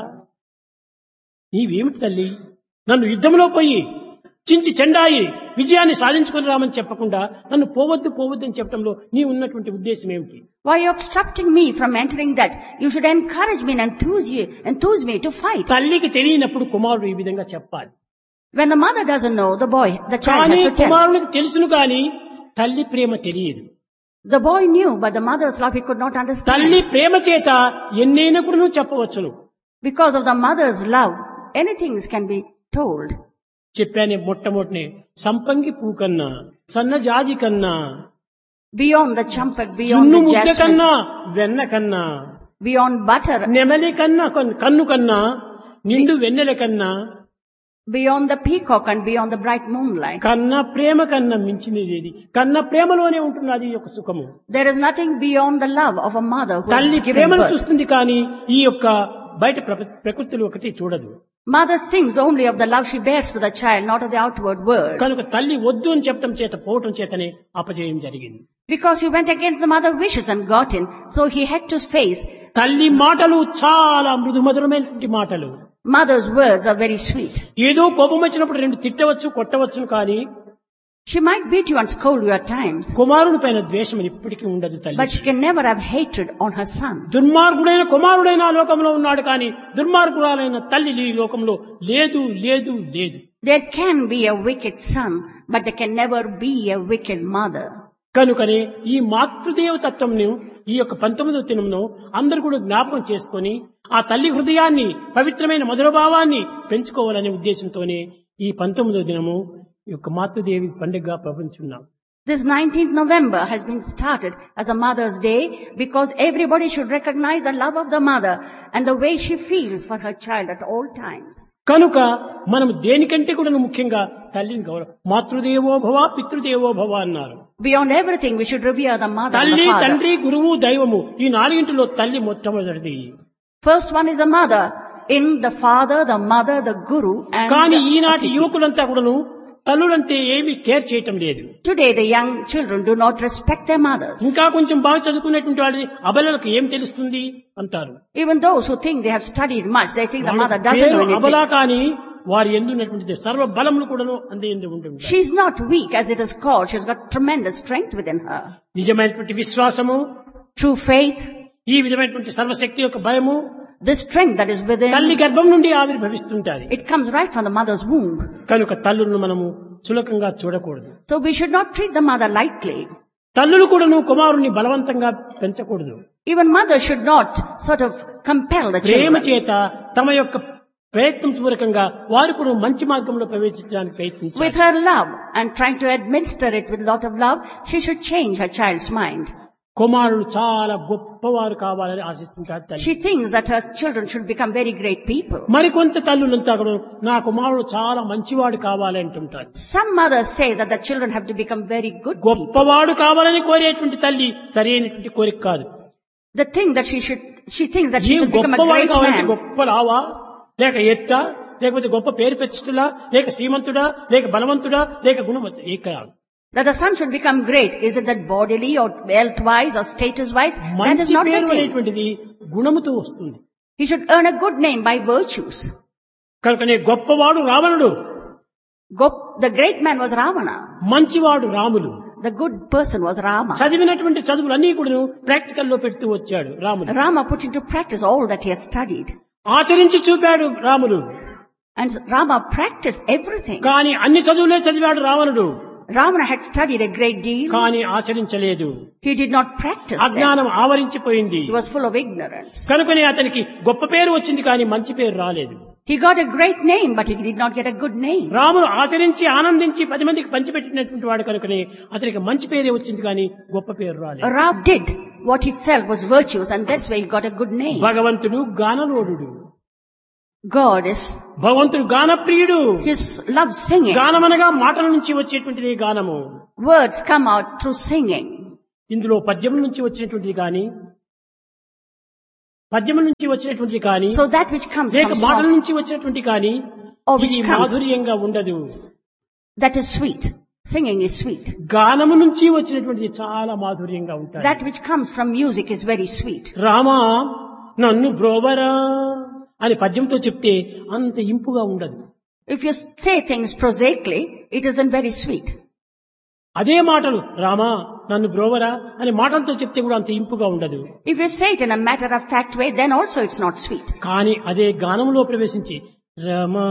నీవేమిటి తల్లి, నన్ను యుద్ధంలో పోయి చించి చెండాయి విజయాన్ని సాధించుకుని రామని చెప్పకుండా నన్ను పోవద్దు పోవద్దు అని చెప్పడంలో నీ ఉన్నటువంటి ఉద్దేశం ఏమిటి? Why are you obstructing me from entering that? You should encourage me and enthuse me to fight. తల్లికి తెలియనప్పుడు కుమారుడు ఈ విధంగా చెప్పాలి. When the mother doesn't know, the child కానీ has to tell. కుమారునికి తెలుసును కానీ తల్లి ప్రేమ తెలియదు. The boy knew, but the mother's love he could not understand. తల్లి ప్రేమ చేత ఎన్నైనప్పుడు నువ్వు చెప్పవచ్చును. Because of the mother's love, anything can be told. చెప్పానే మొట్టమొదటినే సంపంగి పూ కన్నా సన్నజాజి కన్నా Beyond the champak, beyond జున్ను the ముద్ద కన్నా jasmine, వెన్న కన్నా beyond butter, నెమలి కన్నా కన్ను కన్నా నిండు వెన్నెల కన్నా beyond the peacock and beyond the bright moonlight. కన్నా ప్రేమ కన్నా మించినది ఏది? కన్నా ప్రేమలోనే ఉంటున్నది ఈ యొక్క సుఖము. There is nothing beyond the love of a mother who తల్లి has given ప్రేమను birth. చూస్తుంది కానీ ఈ యొక్క బయట ప్రకృతిలో ఒకటి చూడదు. Mother thinks only of the love she bears to the child, not of the outward world. కనుక తల్లి వద్దు అని చెప్పడం చేత పోవటం చేతనే అపజయం జరిగింది. Because he went against the mother's wishes and got in, so he had to face. తల్లి మాటలు చాలా మృదు మధురమైనటువంటి మాటలు. Mother's words are very sweet. ఏదో కోపం వచ్చినప్పుడు రెండు తిట్టవచ్చు కొట్టవచ్చును కానీ She might beat you and scold you at times, కుమారుని పైన ద్వేషం ఇప్పటికీ ఉండదు తల్లి. but she can never have hatred on her son. దుర్మార్గుడైన కుమారుడైన ఆ లోకంలో ఉన్నాడు కానీ దుర్మార్గురాలైన తల్లి ఈ లోకంలో లేదు లేదు లేదు. There can be a wicked son, but there can never be a wicked mother. కనుకనే ఈ మాతృదేవ తత్వంను ఈ యొక్క 19వ దినంలో అందరూ కూడా జ్ఞాపకం చేసుకొని ఆ తల్లి హృదయాన్ని పవిత్రమైన మధురభావాన్ని పెంచుకోవాలనే ఉద్దేశంతోనే ఈ 19వ దినము ఈ యొక్క మాతృదేవి పండుగగా ప్రపంచున్నాం. This 19th November has been started as a Mother's Day because everybody should recognize the love of the mother and the way she feels for her child at all times. కనుక మనం దేనికంటే కూడా ముఖ్యంగా తల్లిని గౌరవం. మాతృదేవో భవ పితృదేవో భవ అన్నారు. Beyond everything, we should revere the mother and తల్లి the father. తండ్రి గురువు దైవము ఈ నాలుగింటిలో తల్లి మొట్టమొదటిది. First one is the mother, in the father, the mother, the guru and కానీ the ఈనాటి Atithi. యువకులంతా కూడాను తల్లులంటే ఏమీ కేర్ చేయటం లేదు. Today the young children do not respect their mothers. ఇంకా కొంచెం బాగా చదువుకునేటువంటి వాళ్ళది అబలలకు ఏం తెలుస్తుంది అంటారు. Even those who think they have studied much, they think the mother వాళ్ళ doesn't know పేరు అబలా anything. కానీ వారి ఎందున్నటువంటి సర్వ బలములు కూడాను అందే ఎందు ఉంటుంది. She is not weak as it is called. She has got tremendous strength within her. నిజమైనటువంటి విశ్వాసము, True faith, ఈ విధమైనటువంటి సర్వశక్తి యొక్క భయము the strength that is తల్లి within, గర్భం నుండి ఆవిర్భవిస్తుంటాది. it comes right from the mother's womb. కనుక తల్లులను మనము చులకంగా చూడకూడదు. So we should not treat the mother lightly. తల్లులు కూడాను కుమారుణ్ణి బలవంతంగా పెంచకూడదు. Even mothers should not sort of compel the Prema children. చేత తమ యొక్క ప్రయత్నం పూర్వకంగా వారు కూడా మంచి మార్గంలో ప్రవేశించడానికి With ప్రయత్నించారు. her love and trying to administer it with a lot of love, she should change her child's mind. కుమారుడు చాలా గొప్పవారు కావాలని ఆశిస్తుంటారు తల్లి. She thinks that her children should become very great people. మరికొంత తల్లులంతా కూడా నా కుమారుడు చాలా మంచివాడు కావాలి అంటుంటారు. Some mothers say that the children have to become very good people. గొప్పవాడు కావాలని కోరేటువంటి తల్లి సరైనటువంటి కోరిక కాదు. The thing that she thinks that she ఈ should become a గొప్పవాడు great కావాలంటే man. గొప్ప లావా లేక ఎత్త లేకపోతే గొప్ప పేరు ప్రతిష్టలా లేక శ్రీమంతుడా లేక బలవంతుడా లేక గుణవంతుడా ఏ కాదు. That the son should become great. Is it that bodily or health-wise or status-wise? That is మంచి not the పేరు thing. అనేటువంటిది గుణముతో వస్తుంది. He should earn a good name by virtues. కనుకనే గొప్పవాడు రావణుడు, The great man was Ravana. మంచివాడు Ramulu. The good person was Rama. చదివినటువంటి చదువులన్నీ కూడా ప్రాక్టికల్ లో పెడుతూ వచ్చాడు రాముడు. Rama put into practice all that he has studied. ఆచరించి చూపాడు Ramulu. And Rama practiced everything. కానీ అన్ని చదువులే చదివాడు రావణుడు. Ravana had studied a great deal. కానీ ఆచరించలేదు. He did not practice them. అజ్ఞానం ఆవరించిపోయింది. He was full of ignorance. కనుకనే అతనికి గొప్ప పేరు వచ్చింది కానీ మంచి పేరు రాలేదు. He got a great name, but he did not get a good name. రాముడు ఆచరించి ఆనందించి 10 మందికి పంచిపెట్టినటువంటి వాడు కనుకనే అతనికి మంచి పేరే వచ్చింది కానీ గొప్ప పేరు రాలేదు. Ram did what he felt was virtues, and that's why he got a good name. భగవంతుడు గానలోడు. God is, భగవంతుడు గానప్రియుడు. His loves singing. గానమనగా మాటల నుంచి వచ్చేటువంటిది గానము. Words come out through singing. ఇందులో పద్యముల నుంచి వచ్చినటువంటిది కానీ, పద్యముల నుంచి వచ్చినటువంటిది కానీ, So that which comes లేక from మాటల song, నుంచి వచ్చినటువంటి కానీ or ఇది which comes, మాధుర్యంగా ఉండదు. that is sweet. Singing is sweet. గానము నుంచి వచ్చినటువంటిది చాలా మాధుర్యంగా ఉంటాయి. That which comes from music is very sweet. Rama నన్ను బ్రోవరా అని పద్యంతో చెప్తే అంత ఇంపుగా ఉండదు. If you say things prosaically, it isn't very sweet. అదే మాటలు రామా నన్ను బ్రోవరా అని మాటలతో చెప్తే కూడా అంత ఇంపుగా ఉండదు. If you say it in a matter-of-fact way, then also it's not sweet. కానీ అదే గానంలో ప్రవేశించి రమా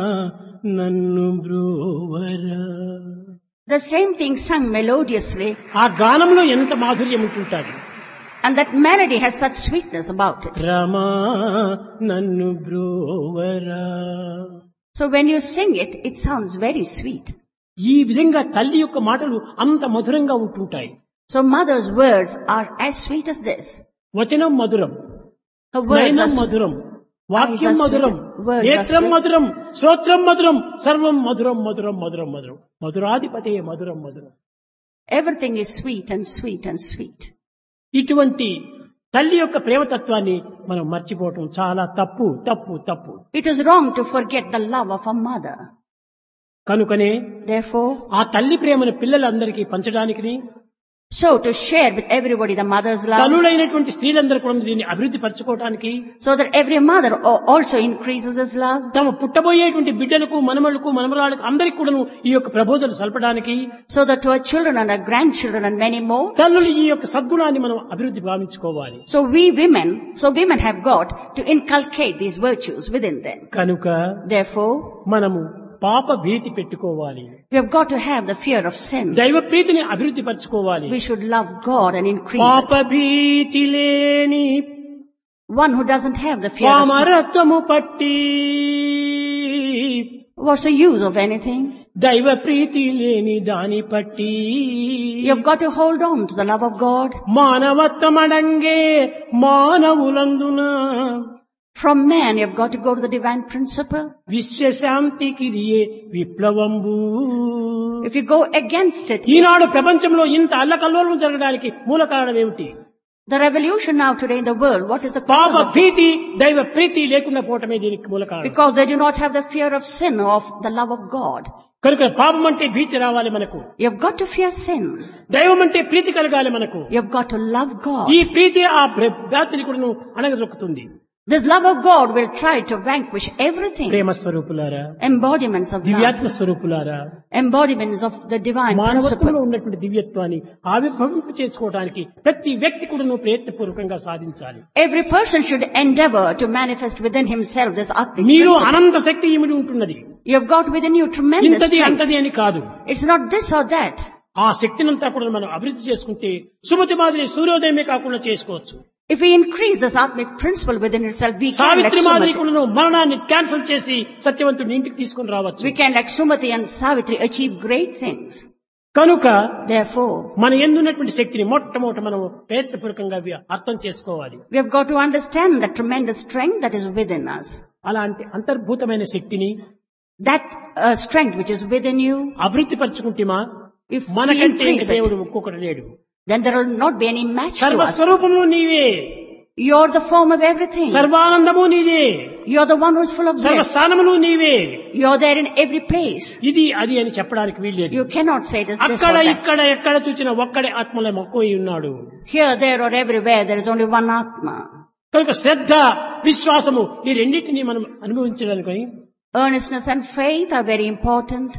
నన్ను బ్రోవరా, The same thing sung melodiously, ఆ గానంలో ఎంత మాధుర్యం ఉంటుంటుంది. and that melody has such sweetness about it. రమా నన్ను బ్రోవరా. So when you sing it, it sounds very sweet. ఈ విధంగా తల్లి యొక్క మాటలు అంత మధురంగా ఉంటుంటాయి. So mother's words are as sweet as this. వచనం మధురం, Her words are Nayanam sweet. మధురం, వాక్యం Eyes are మధురం, sweet. Words are నేత్రం sweet. మధురం, శ్రోత్రం మధురం, సర్వం మధురం మధురం మధురం మధురం, మధురాధిపతే మధురం మధురం. Everything is sweet and sweet and sweet. ఇటువంటి తల్లి యొక్క ప్రేమతత్వాన్ని మనం మర్చిపోవటం చాలా తప్పు తప్పు తప్పు. It is wrong to forget the love of a mother. కనుకనే Therefore, ఆ తల్లి ప్రేమను పిల్లలందరికీ పంచడానికి, so to share with everybody the mother's love, తల్లులైనటువంటి స్త్రీలందరూ కూడా దీన్ని అభివృద్ధి పరచుకోవడానికి, so that every mother also increases his love, తమ పుట్టబోయేటువంటి బిడ్డలకు మనమలకు మనమరాలకు అందరికీ కూడాను ఈ యొక్క ప్రబోధనలు సల్పడానికి, so that to our children and our grandchildren and many more, తల్లులు ఈ యొక్క సద్గుణాన్ని మనం అభివృద్ధి భావించుకోవాలి. so women have got to inculcate these virtues within them. కనుక Therefore, మనము పాప భీతి పెట్టుకోవాలి. we have got to have the fear of sin. దైవ ప్రీతిని అభివృద్ధి పరచుకోవాలి. We should love God and increase పాప it. భీతి లేని One who doesn't have the fear of sin, పామరత్వము పట్టి, what's the use of anything? దైవ ప్రీతి లేని దాని పట్టి, You have got to hold on to the love of God. మానవత్వమడంగే మానవులందున, From man, you have got to go to the divine principle. విశ్వశాంతికిదియే విప్లవంబు. If you go against it, ఈనాడు ప్రపంచంలో ఇంత అల్లకల్లోలం జరగడానికి మూల కారణం ఏమిటి? the revolution now today in the world, what is the పాప cause of it? భీతి దైవ ప్రీతి లేకుండా పోవటమే దీనికి మూల కారణం. Because they do not have the fear of sin or of the love of God. కనుక పాపం అంటే భీతి రావాలి మనకు, You have got to fear sin. దైవం అంటే ప్రీతి కలగాలి మనకు. You have got to love God. ఈ ప్రీతి ఆ భ్రాతిని కూడా అణగదొక్కుతుంది. This love of God will try to vanquish everything. ప్రేమ స్వరూపులారా, Embodiments of love. దివ్యాత్మ స్వరూపులారా, Embodiments of the divine మానవత్వంలో principle. ఉన్నటువంటి దివ్యత్వాన్ని ఆవిర్భవింప చేసుకోవడానికి ప్రతి వ్యక్తి కూడా ప్రయత్నపూర్వకంగా సాధించాలి. Every person should endeavor to manifest within himself this Atmic మీరు principle. అనంత శక్తి ఇమిడి ఉంటున్నది. You have got within you tremendous ఇంతది strength. అంతది అని కాదు. It's not this or that. ఆ శక్తినంతా కూడా మనం అభివృద్ధి చేసుకుంటే సుమతి మాదిరి సూర్యోదయమే కాకుండా చేసుకోవచ్చు. If we increase this Atmic principle within itself, we can like Savitri మాదిరి Sumati. కూడా మరణాన్ని క్యాన్సిల్ చేసి సత్యవంతుడిని ఇంటికి తీసుకుని రావచ్చు. We can like Sumati and Savitri achieve great things. కనుక Therefore, మన ఎందున్నటువంటి శక్తిని మొట్టమొదట మనం ప్రయత్నపూర్వకంగా అర్థం చేసుకోవాలి. we have got to understand the tremendous strength that is within us. అలాంటి అంతర్భూతమైన శక్తిని That strength which is within you, అభివృద్ధి పరచుకుంటేమా if we మనకంటే increase దేవుడు it, ఒక్కొక్కడు లేడు. then there will not be any match to us. సర్వస్వరూపము నీవే, You're the form of everything. సర్వానందము నీదే, You're the one who is full of bliss. సర్వస్థానములు నీవే. You're there in every place. ఇది అది అని చెప్పడానికి వీల్లేదు. You cannot say it is this అక్కడ or that. ఇక్కడ ఎక్కడ చూసినా ఒక్కడే ఆత్మలో మక్కువై ఉన్నాడు. Here, there or everywhere, there is only one Atma. కనుక శ్రద్ధ విశ్వాసము ఈ రెండింటినీ మనం అనుభవించడానికి Earnestness and faith are very important.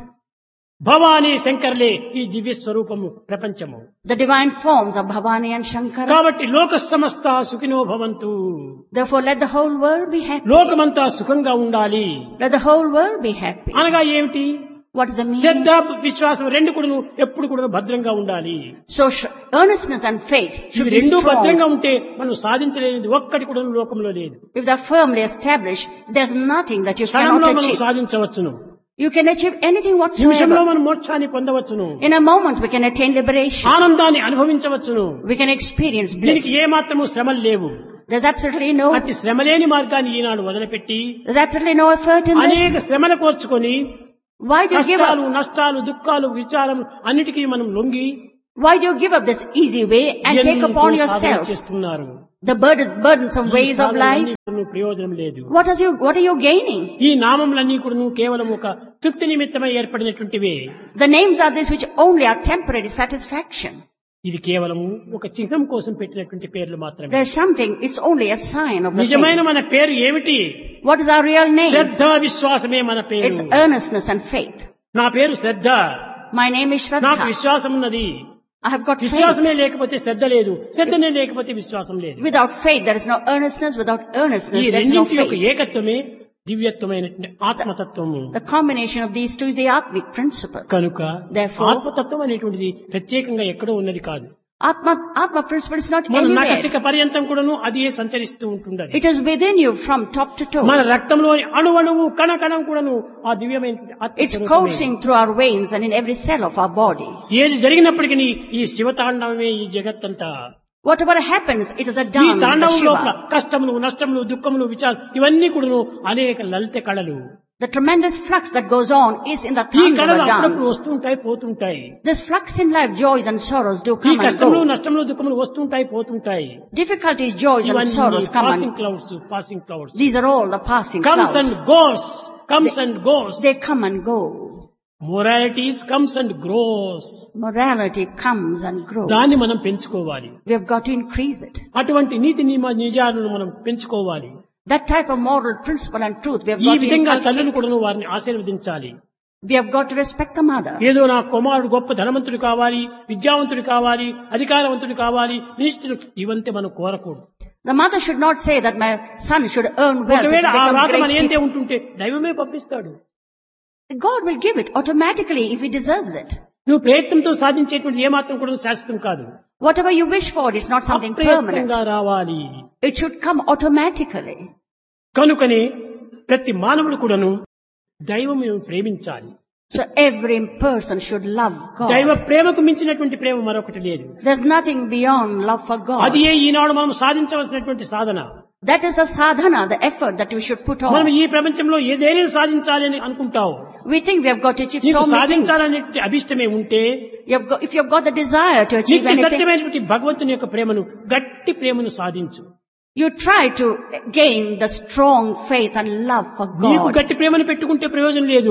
Bhavani శంకర్లే ఈ దివ్య స్వరూపము ప్రపంచము. The divine forms of Bhavani and Shankara. కాబట్టి లోక సమస్త సుఖినో భవంతు. Therefore, let the whole world be happy. లోకమంతా సుఖంగా ఉండాలి. Let the whole world be happy. అనగా ఏమిటి? What is the meaning? శ్రద్ధ విశ్వాసం రెండు కూడా ఎప్పుడు కూడా భద్రంగా ఉండాలి. So, earnestness and faith should ఇవి be రెండు భద్రంగా strong. ఉంటే మనం సాధించలేనిది ఒక్కటి కూడా లోకంలో లేదు. If they are firmly established, there's nothing that you క్షణంలో cannot మనం achieve. సాధించవచ్చును. You can achieve anything నిమిషంలో whatsoever. మనం మోక్షాన్ని పొందవచ్చును. In a moment, we can attain liberation. ఆనందాన్ని అనుభవించవచ్చును. We can experience దీనికి bliss. ఏ మాత్రము శ్రమలు లేవు. There's absolutely అట్టి శ్రమలేని మార్గాన్ని ఈనాడు వదిలిపెట్టి there's absolutely no effort in అనేక this. శ్రమలు కోర్చుకొని Why do you give కష్టాలు up? నష్టాలు దుఃఖాలు విచారం అన్నిటికీ మనం లొంగి Why do you give up this easy way and take ఎన్నో upon సాధన yourself చేస్తున్నారు. the burdensome ఈ ways of life? సాధనలన్నీ ప్రయోజనం లేదు. What are you gaining? ఈ నామములన్నీ కూడా కేవలం ఒక తృప్తి నిమిత్తమై ఏర్పడినటువంటివే. The names are these which only are temporary satisfaction. ఇది కేవలం ఒక చిహ్నం కోసం పెట్టినటువంటి పేర్లు మాత్రమే. There's something, it's only a sign of the నిజమైన faith. మన పేరు ఏమిటి? What is our real name? శ్రద్ధ విశ్వాసమే మన పేరు. It's earnestness and faith. నా పేరు శ్రద్ధ. My name is నాకు Shraddha. విశ్వాసం ఉన్నది. I have got faith. విశ్వాసమే లేకపోతే శ్రద్ధ లేదు, శ్రద్ధనే లేకపోతే విశ్వాసం లేదు. Without faith there is no earnestness. Without ఈ earnestness there is no రెండింటి యొక్క faith. ఏకత్వమే దివ్యత్వమైనటువంటి ఆత్మతత్వము. The combination of these two is the Atmic principle. కనుక Therefore- ఆత్మతత్వం అనేటువంటిది ప్రత్యేకంగా ఎక్కడో ఉన్నది కాదు. Atma principle is not మన anywhere. నఖశిఖ పర్యంతం కూడాను అది సంచరిస్తూ ఉంటుండది. It is within you from top to toe. మన రక్తంలోని అణువణువు కణకణం కూడాను ఆ దివ్యమైనటువంటి ఆత్మ It's స్వరూపమే. coursing through our veins and in every cell of our body. ఏది జరిగినప్పటికీ ఈ శివతాండవమే ఈ జగత్తంతా. Whatever happens, it is a ఈ dance of the తాండవం లోపల Shiva. కష్టములు నష్టములు దుఃఖములు విచారం ఇవన్నీ కూడాను అనేక లలిత కళలు. The tremendous flux that goes on is in the ఈ కళలు Thandava అప్పుడప్పుడు dance. వస్తుంటాయి పోతుంటాయి. This flux in life, joys and sorrows do ఈ come and కష్టములు go. నష్టములు దుఃఖములు వస్తుంటాయి పోతుంటాయి. Difficulties, joys and ఇవన్నీ sorrows come passing and clouds passing clouds. these are all the passing comes and clouds. Goes comes and goes. They come and go. Moralities comes and grows. Morality comes and grows. దాన్ని మనం పెంచుకోవాలి. We have got to increase it. అటువంటి నీతి నిజాలను మనం పెంచుకోవాలి. That type of moral principle and truth we have ఈ got to విధంగా inculcate. తల్లులు కూడా వారిని ఆశీర్వదించాలి. We have got to respect the mother. ఏదో నా కుమారుడు గొప్ప ధనవంతుడు కావాలి, విద్యావంతుడు కావాలి, అధికారవంతుడు కావాలి, మినిస్టర్ ఇవంతే మనం కోరకూడదు. The mother should not say that my son should earn wealth to ఒకవేళ ఆ become రాత మన great. ఏంటే ఉంటుంటే దైవమే పంపిస్తాడు. God will give it automatically if he deserves it. నువ్వు ప్రయత్నంతో సాధించేటువంటి ఏమాత్రం కూడా శాశ్వతం కాదు. Whatever you wish for is not something permanent. అప్రయత్నంగా రావాలి. It should come automatically. కనుకనే ప్రతి మానవుడు కూడాను దైవం ప్రేమించాలి. So every person should love దైవ God. ప్రేమకు మించినటువంటి ప్రేమ మరొకటి లేదు. There's nothing beyond love for అది God. ఈనాడు మనం సాధించవలసినటువంటి సాధన. That is the sadhana, the effort that we should put మనం on. ఈ ప్రపంచంలో ఏదైనా సాధించాలి అని అనుకుంటావు. We think we have got to achieve నీకు so many things. సాధించాలనే అభిష్టమే ఉంటే If you have got the desire to achieve నిత్య anything, సత్యమైనటువంటి భగవంతుని యొక్క ప్రేమను గట్టి ప్రేమను సాధించు. you try to gain the strong faith and love for నీకు God. గట్టి ప్రేమను పెట్టుకుంటే ప్రయోజనం లేదు.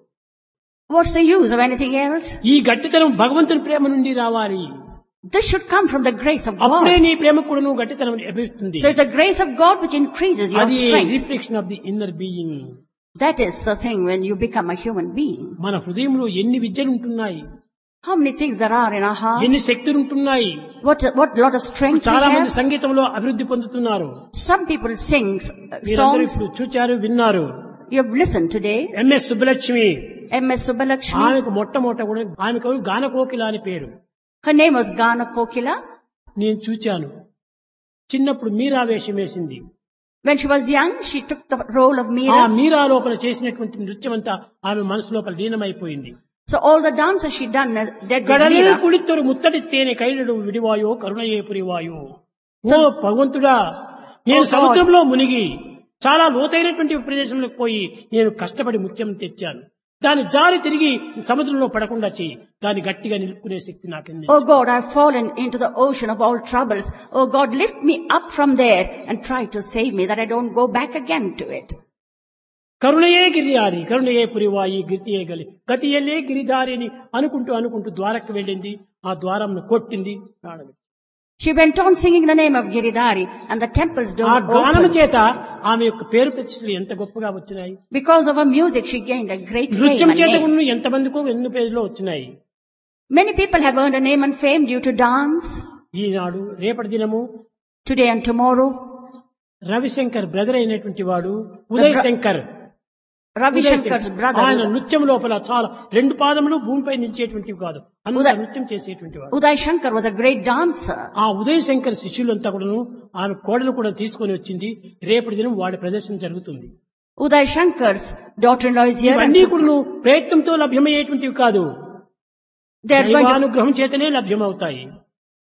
What's the use of anything else? ఈ గట్టితనం భగవంతుని ప్రేమ నుండి రావాలి. This should come from the grace of అప్పుడే God. నీ ప్రేమకు కూడా నువ్వు గట్టితనం లభిస్తుంది. So it's the grace of God which increases your అది strength. Reflection of the inner being. That is the thing when you become a human being. మన హృదయంలో ఎన్ని విద్యలు ఉంటున్నాయి, How many things there are in our heart? ఎన్ని శక్తులు ఉంటున్నాయి. What lot of strength we చాలా మంది have? సంగీతంలో అభివృద్ధి పొందుతున్నారు. Some people sing మీరందరూ songs. ఇప్పుడు చూచారు, విన్నారు. You have listened today. MS Subbalakshmi M.S. Subbalakshmi. ఆమెకు మొట్టమొదట కూడా ఆమెకు గానకోకిల అని పేరు. Her name was Gana Kokila. నేను చూచాను. చిన్నప్పుడు మీరా వేషం వేసింది. When she was young, she took the role of ఆ Meera. మీరా లోపల చేసినటువంటి నృత్యం అంతా ఆమె మనసు లోపల లీనమైపోయింది. So all the dances she done did with గడలే Meera. కుడిత్తరు ముత్తడి తేనె కైలడు విడివాయో కరుణయే పురివాయో. ఓ భగవంతుడా, నేను Oh God. సముద్రంలో మునిగి చాలా లోతైనటువంటి ప్రదేశంలోకి పోయి నేను కష్టపడి ముత్యం తెచ్చాను. దాని జారి తిరిగి సముద్రంలో పడకుండా చేయి. దాన్ని గట్టిగా నిలుపుకునే శక్తి నాకింది. Oh God, I have fallen into the ocean of all troubles. Oh God, lift me up from there and try to save me that I don't go back again to it. కరుణయే Giridhari కరుణయే పురివాయి గతియే గతియలే Giridhari అని అనుకుంటూ ద్వారకు వెళ్ళింది. ఆ ద్వారంను కొట్టింది, ప్రాణం. She went on singing the name of Giridhari and the temple's door ఆ గానం opened. చేత ఆమె యొక్క పేరు ప్రతిష్టలు ఎంత గొప్పగా వచ్చినాయి. Because of her music, she gained a great fame నృత్యం and చేత name. కూడా ఎంతమందికో ఎన్ని పేర్లు వచ్చినాయి. Many people have earned a name and fame due to dance. ఈనాడు రేపటి దినము Today and tomorrow, Ravishankar brother అయినటువంటి వాడు ఉదయ్ శంకర్, Ravi Shankar's ఆయన brother, నృత్యం లోపల చాలా 2 పాదములు భూమిపై నిలిచేటువంటివి కాదు, అంత ఉదయ్- నృత్యం చేసేటువంటి వాడు. Uday Shankar was a great dancer. ఆ ఉదయ్ శంకర్ శిష్యులంతా కూడాను ఆమె కోడలు కూడా తీసుకొని వచ్చింది. రేపటి దినం వాడి ప్రదర్శన జరుగుతుంది. Uday Shankar's daughter-in-law is here. ఇవన్నీ And కూడా ప్రయత్నంతో లభ్యమయ్యేటువంటివి కాదు, they are going to, దైవానుగ్రహం చేతనే లభ్యమవుతాయి.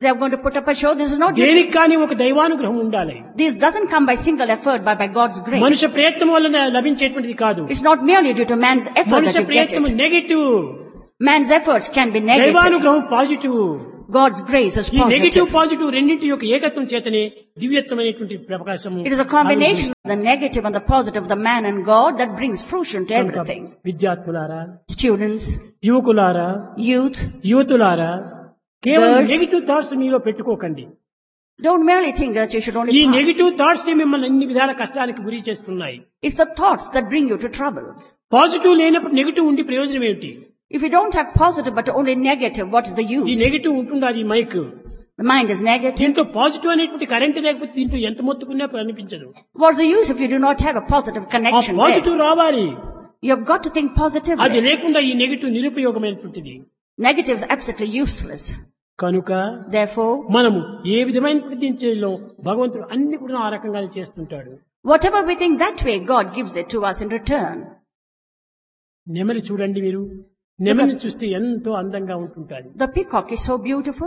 They are going to put up a show. This is not. దేనికి కానీ ఒక దైవానుగ్రహం ఉండాలి. This doesn't come by single effort, but by God's grace. మనుష్య ప్రయత్నం వల్ల లభించేటువంటిది కాదు. It's not merely due to man's effort that మనుష్య you get ప్రయత్నం it. Negative. Man's efforts can be negative. దైవానుగ్రహం పాజిటివ్. God's grace is ఈ negative positive. Positive రెండింటి యొక్క ఏకత్వం చేతనే దివ్యత్వమైనటువంటి ప్రకాశం. It is a combination of the negative and the positive, the man and God, that brings fruition to everything. విద్యార్థులారా, Students, యువకులారా, youth, యువతులారా, కేవలం Girls. Negative thoughts మీలో పెట్టుకోకండి. don't merely think that you should only ఈ pass. Negative thoughts మిమ్మల్ని అన్ని విధాల కష్టానికి గురి చేస్తున్నాయి. It's the thoughts that bring you to trouble. Positive లేనప్పుడు నెగటివ్ ఉండి ప్రయోజనం ఏమిటి? If you don't have positive but only negative, what is the ఈ use? నెగటివ్ ఉంటుంది, అది mic. The mind is negative. దీంట్లో పాజిటివ్ అనేటువంటి కరెంట్ లేకపోతే దీంట్లో ఎంత మొత్తుకున్నా అనిపించదు. What's the use if you do not have a positive ఆ connection there? పాజిటివ్ రావాలి. You have got to think అది positively. లేకుండా ఈ negative నిరుపయోగమైనటువంటిది. Negative is absolutely useless. కనుక Therefore, మనము ఏ విధమైనటువంటి దీంట్లో భగవంతుడు అన్ని కూడా ఆ రకంగా చేస్తుంటాడు. whatever we think that way, God gives it to us in return. నెమలి చూడండి మీరు, నెమలిని చూస్తే ఎంతో అందంగా ఉంటుంటాది. The peacock is so beautiful.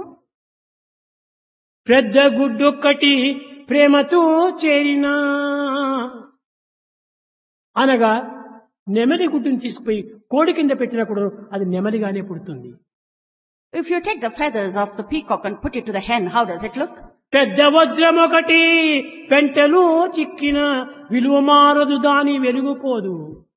పెద్ద గుడ్డొక్కటి ప్రేమతో చేరినా అనగా నెమలి గుడ్డుని తీసుకుపోయి కోడి కింద పెట్టినప్పుడు అది నెమలిగానే పుడుతుంది. If you take the feathers of the peacock and put it to the hen, how does it look? పెద్ద వజ్రం ఒకటి పెంటలో చిక్కిన విలువ మారదు, దాని వెలుగుపోదు.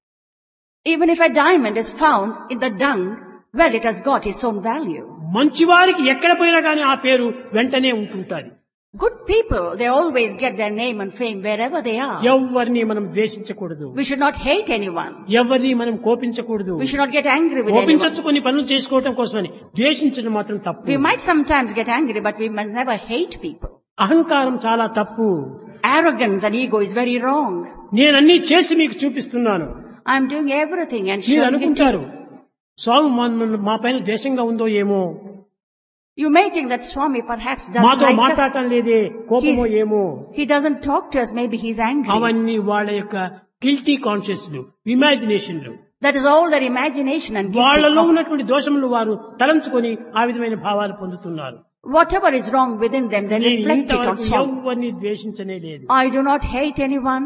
Even if a diamond is found in the dung, well, it has got its own value. మంచివారికి ఎక్కడ పోయినా కానీ ఆ పేరు వెంటనే ఉంటుంటాది. Good people, they always get their name and fame wherever they are. ఎవరిని మనం ద్వేషించకూడదు, We should not hate anyone. ఎవరిని మనం కోపించకూడదు. We should not get angry with anyone. కోపించచ్చు కొన్ని పనులు చేసుకోవటం కోసమని, ద్వేషించడం మాత్రం తప్పు. We might sometimes get angry, but we must never hate people. అహంకారం చాలా తప్పు. Arrogance and ego is very wrong. నేనన్నీ చేసి మీకు చూపిస్తున్నాను. I am doing everything and మీరు showing it to అనుకుంటారు you. స్వామి మా పైన ద్వేషంగా ఉందో ఏమో, You may think that Swami perhaps doesn't మాతో like us. మాట్లాడటం లేదే, కోపమో ఏమో. He doesn't talk to us, maybe he's angry. అవన్నీ వాళ్ళ యొక్క guilty కాన్షియస్లు, ఇమాజినేషన్లు, That is all their imagination and guilty వాళ్ళలో conscience. ఉన్నటువంటి దోషములు వారు తలంచుకొని ఆ విధమైన భావాలు పొందుతున్నారు. Whatever is wrong within them, they నేను reflect it on ఇంతవరకు Swami. ఎవరిని ద్వేషించనే లేదు, I do not hate anyone.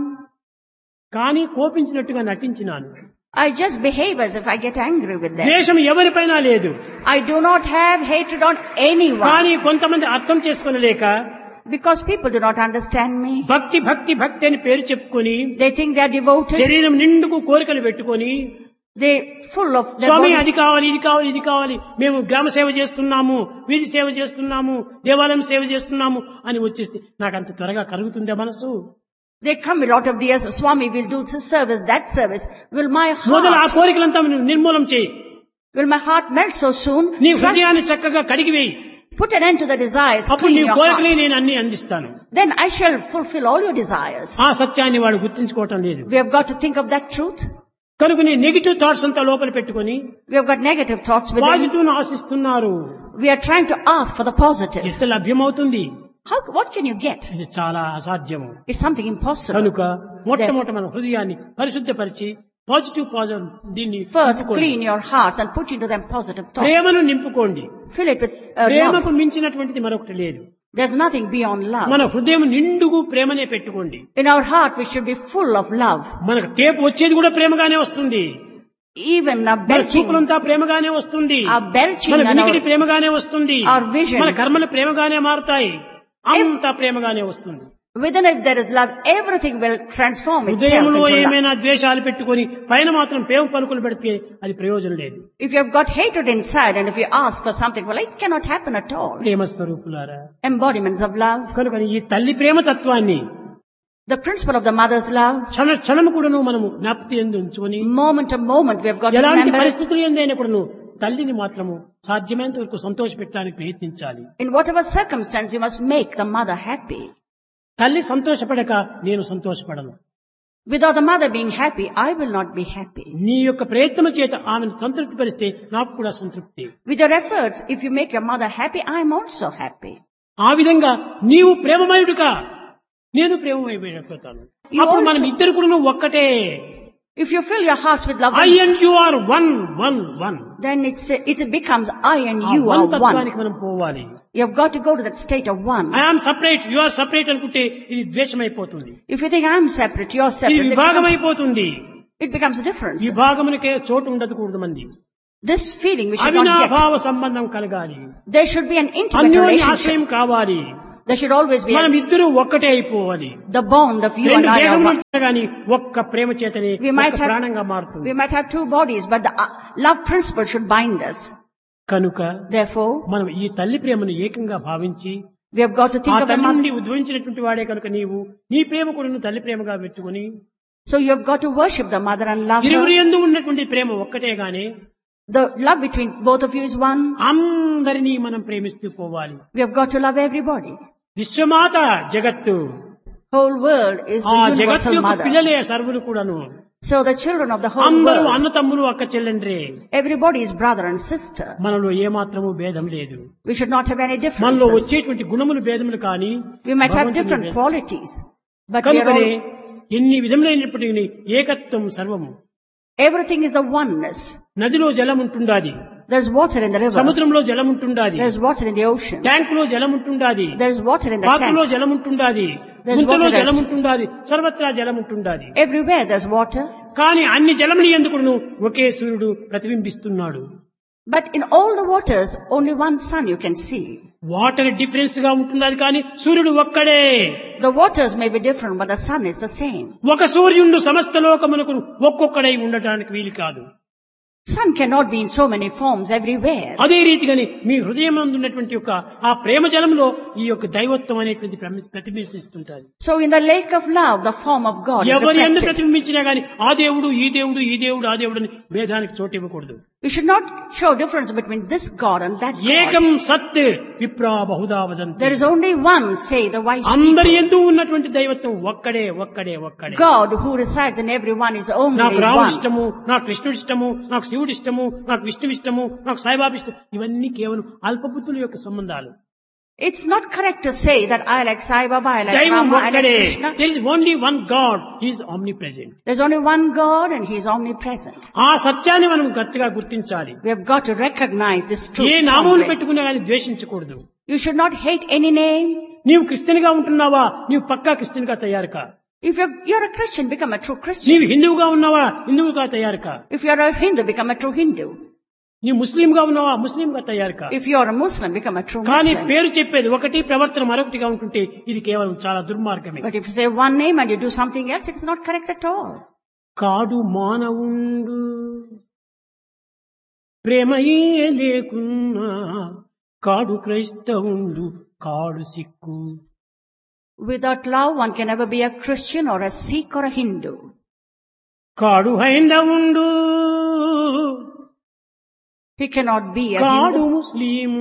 కానీ కోపించినట్టుగా నటించినాను. I just behave as if I get angry with them. ద్వేషం ఎవరిపైన లేదు, I do not have hatred on anyone. కానీ కొంతమంది అర్థం చేసుకోలేక Because people do not understand me. భక్తి భక్తి భక్తి అని పేరు చెప్పుకొని They think they are devoted. శరీరం నిండుకు కోరికలు పెట్టుకొని They full of their Swamy bodies. అది కావాలి, ఇది కావాలి, ఇది కావాలి, మేము గ్రామ సేవ చేస్తున్నాము, వీధి సేవ చేస్తున్నాము, దేవాలయం సేవ చేస్తున్నాము అని వచ్చేస్తే నాకు అంత త్వరగా కలుగుతుందా మనసు? They come with a lot of dears. Swami will do this service, that service. Will my మొదలు ఆ heart, కోరికలంతా నిర్మూలం చేయి. will my heart melt so soon? నీ Trust- హృదయాన్ని చక్కగా కడిగివేయి. Put an end to the desires. అప్పుడు Clean నీ your కోరికలే heart. నేను అన్ని అందిస్తాను. Then I shall fulfill all your desires. ఆ సత్యాన్ని వాడు గుర్తించుకోవటం లేదు. We have got to think of that truth. కనుక నీ నెగిటివ్ థాట్స్ అంతా లోపల పెట్టుకొని We have got negative thoughts within. Positive ను ఆశిస్తున్నారు. We are trying to ask for the positive. ఎట్లా లభ్యమవుతుంది? What can you get? ఇది చాలా అసాధ్యము. It's something impossible. కనుక మొట్టమొదట మన హృదయాన్ని పరిశుద్ధపరిచి పాజిటివ్ దీన్ని First, నింపుకోండి. clean your hearts and put into them positive thoughts. ప్రేమను నింపుకోండి. Fill it with ప్రేమకు love. మించినటువంటిది మరొకటి లేదు. There's nothing beyond love. మన హృదయం నిండుగు ప్రేమనే పెట్టుకోండి. In our heart, we should be full of love. మనకు తేపు వచ్చేది కూడా ప్రేమగానే వస్తుంది. Even our మన belching, చూపులంతా ప్రేమగానే వస్తుంది. our belching మన and వినికిడి our, ప్రేమగానే వస్తుంది. our vision. మన కర్మలు ప్రేమగానే మారుతాయి. అంతా ప్రేమగానే వస్తుంది. within if there is love, everything will transform itself హృదయంలో into love. ఏమైనా ద్వేషాలు పెట్టుకొని పైన మాత్రం ప్రేమ పలుకులు పెడితే అది ప్రయోజనం లేదు. If you have got hatred inside and if you ask for something, well, it cannot happen at all. ప్రేమ స్వరూపులారా, Embodiments of love. కనుక ఈ తల్లి ప్రేమ తత్వాన్ని The principle of the mother's love. క్షణము కూడాను మనము జ్ఞాపకం యందు ఉంచుకొని Moment to moment, we have got to ఎలాంటి remember it. పరిస్థితులు ఎందైనా కూడాను తల్లిని మాత్రము సాధ్యమైనంత వరకు సంతోషపెట్టడానికి ప్రయత్నించాలి. In whatever circumstance, you must make the mother happy. తల్లి సంతోషపడక నేను సంతోషపడను. Without the mother being happy, I will not be happy. నీ యొక్క ప్రయత్నం చేత ఆమెను సంతృప్తి పరిస్తే నాకు కూడా సంతృప్తి. With your efforts, if you make your mother happy, I am also happy. ఆ విధంగా నీవు ప్రేమమయుడుగా నేను ప్రేమమైపోతాను. You అప్పుడు మనం also- ఇద్దరు కూడా ఒక్కటే. If you fill your hearts with love, I and you are one. then it becomes I and ఆ you వన్ are one. తత్వానికి మనం పోవాలి. You've got to go to that state of one. I am separate, you are separate అనుకుంటే ఇది ద్వేషం అయిపోతుంది. If you think I'm separate, you're ఇది separate, విభాగం అయిపోతుంది. it becomes a difference. ఈ భాగమునికే చోటు ఉండకూడదు మంది. This feeling we should not get. అవినాభావ సంబంధం కలగాలి. There should be an intimate అన్యోన్య relationship. ఆశ్రయం కావాలి. There should always be మనం ఇద్దరు ఒక్కటే అయిపోవాలి. the bond of you and రెండు I are దేహములు one. ఉంటే గాని ఒక్క ప్రేమ చేతనే We might ఒక్క have- ప్రాణంగా మారుతుంది. We might have two bodies, but the love principle should bind us. కనుక Therefore, మనం ఈ తల్లి ప్రేమను ఏకంగా భావించి we have got to ఆ think of a తల్లి mother. నుండి ఉద్భవించినటువంటి వాడే కనుక నీవు నీ ప్రేమ కూడా తల్లి ప్రేమగా పెట్టుకుని So you have got to worship the mother and love ఇరువురి her. యందు ఉన్నటువంటి ప్రేమ ఒక్కటే గాని The love between both of you is one. అందరినీ మనం ప్రేమిస్తూ పోవాలి. We have got to love everybody. విశ్వమాత జగత్తు, Whole world is ఆ the జగత్తు universal యొక్క mother. పిల్లలే సర్వులు కూడాను. So the children of the whole అందరూ world, అన్న తమ్ములు అక్క చెల్లెండ్రే. everybody is brother and sister. మనలో ఏమాత్రము భేదం లేదు. We should not have any మనలో differences. వచ్చేటువంటి గుణములు భేదములు కానీ We might have భగవంతుని different భేదం. qualities, but we are కనుకనే all, ఎన్ని విధములైనప్పటికీ ఏకత్వం సర్వము. everything is the oneness. నదిలో జలం ఉంటుండాది, There's water in the river. సముద్రంలో జలం ఉంటుండాది, There's water in the ocean. ట్యాంకులో జలం ఉంటుండాది, There's water in the పాత్రలో tank. జలం ఉంటుండాది, There's గుంతలో water జలం that's- ఉంటుండాది, సర్వత్రా జలం ఉంటుండాది. Everywhere there's water. కానీ అన్ని జలముని ఎందుకును ఒకే సూర్యుడు ప్రతిబింబిస్తున్నాడు. But in all the waters, only one sun you can see. Water difference గా ఉంటున్నది కానీ సూర్యుడు ఒక్కడే. The waters may be different, but the sun is the same. ఒక సూర్యుడు సమస్త లోకమునకు ఒక్కొక్కడై ఉండటానికి వీలు కాదు. Sun cannot be in so many forms everywhere. అదే రీతిగానే మీ హృదయం ఉన్నటువంటి యొక్క ఆ ప్రేమ జలంలో ఈ యొక్క దైవత్వం అనేటువంటి ప్రతిబింబిస్తుంటారు. So in the lake of love, the form of God is ఎవరి ఎందుకు reflected. ప్రతిబింబించినా గానీ ఆ దేవుడు ఈ దేవుడు ఈ దేవుడు ఆ దేవుడు అని భేదానికి చోటు ఇవ్వకూడదు. We should not show difference between this God and that ఏకం God. సత్ విప్రా Bahuda వదంతి. There is only one, say the wise అందరి people. ఎందు ఉన్నటువంటి దైవత్వం ఒక్కడే ఒక్కడే ఒక్కడే. God who resides in everyone is నాకు only రాముడు one. ఇష్టము, నాకు కృష్ణుడు ఇష్టము, నాకు శివుడు ఇష్టము, నాకు విష్ణువు ఇష్టము, నాకు సాయిబాబా ఇష్టం, ఇవన్నీ కేవలం అల్పబుద్ధుల యొక్క సంబంధాలు. It's not correct to say that I like Sai Baba, I like దైవం Rama, I like ఒక్కడే. Krishna. There is only one God. He is omnipresent. There's only one God and He is omnipresent. ఆ సత్యాన్ని మనం గట్టిగా గుర్తించాలి. We have got to recognize this A truth. నామములు firmly. పెట్టుకున్నా కానీ ద్వేషించకూడదు. You should not hate any name. నీవు Christian గా ఉంటున్నావా, నీవు పక్కా క్రిస్టియన్ గా తయారు కా. If you're a Christian, become a true Christian. నీవు హిందువుగా ఉన్నావా, హిందువుగా తయారు కా. If you're a Hindu, become a true Hindu. నీవు ముస్లిం గా ఉన్నావా, ముస్లిం గా తయారు కా. If you're a Muslim, become a true కానీ Muslim. పేరు చెప్పేది ఒకటి, ప్రవర్తన మరొకటిగా ఉంటుంటే ఇది కేవలం చాలా దుర్మార్గమే. But if you say one name and you do something else, it's not correct at all. కాడు మానవుండు ప్రేమయే లేకున్నా, కాడు క్రైస్తవుండు కాడు Sikh. Without love, one can never be a Christian or a Sikh or a Hindu. కాడు హైందవుండు He cannot be a కాడు Hindu. Muslim.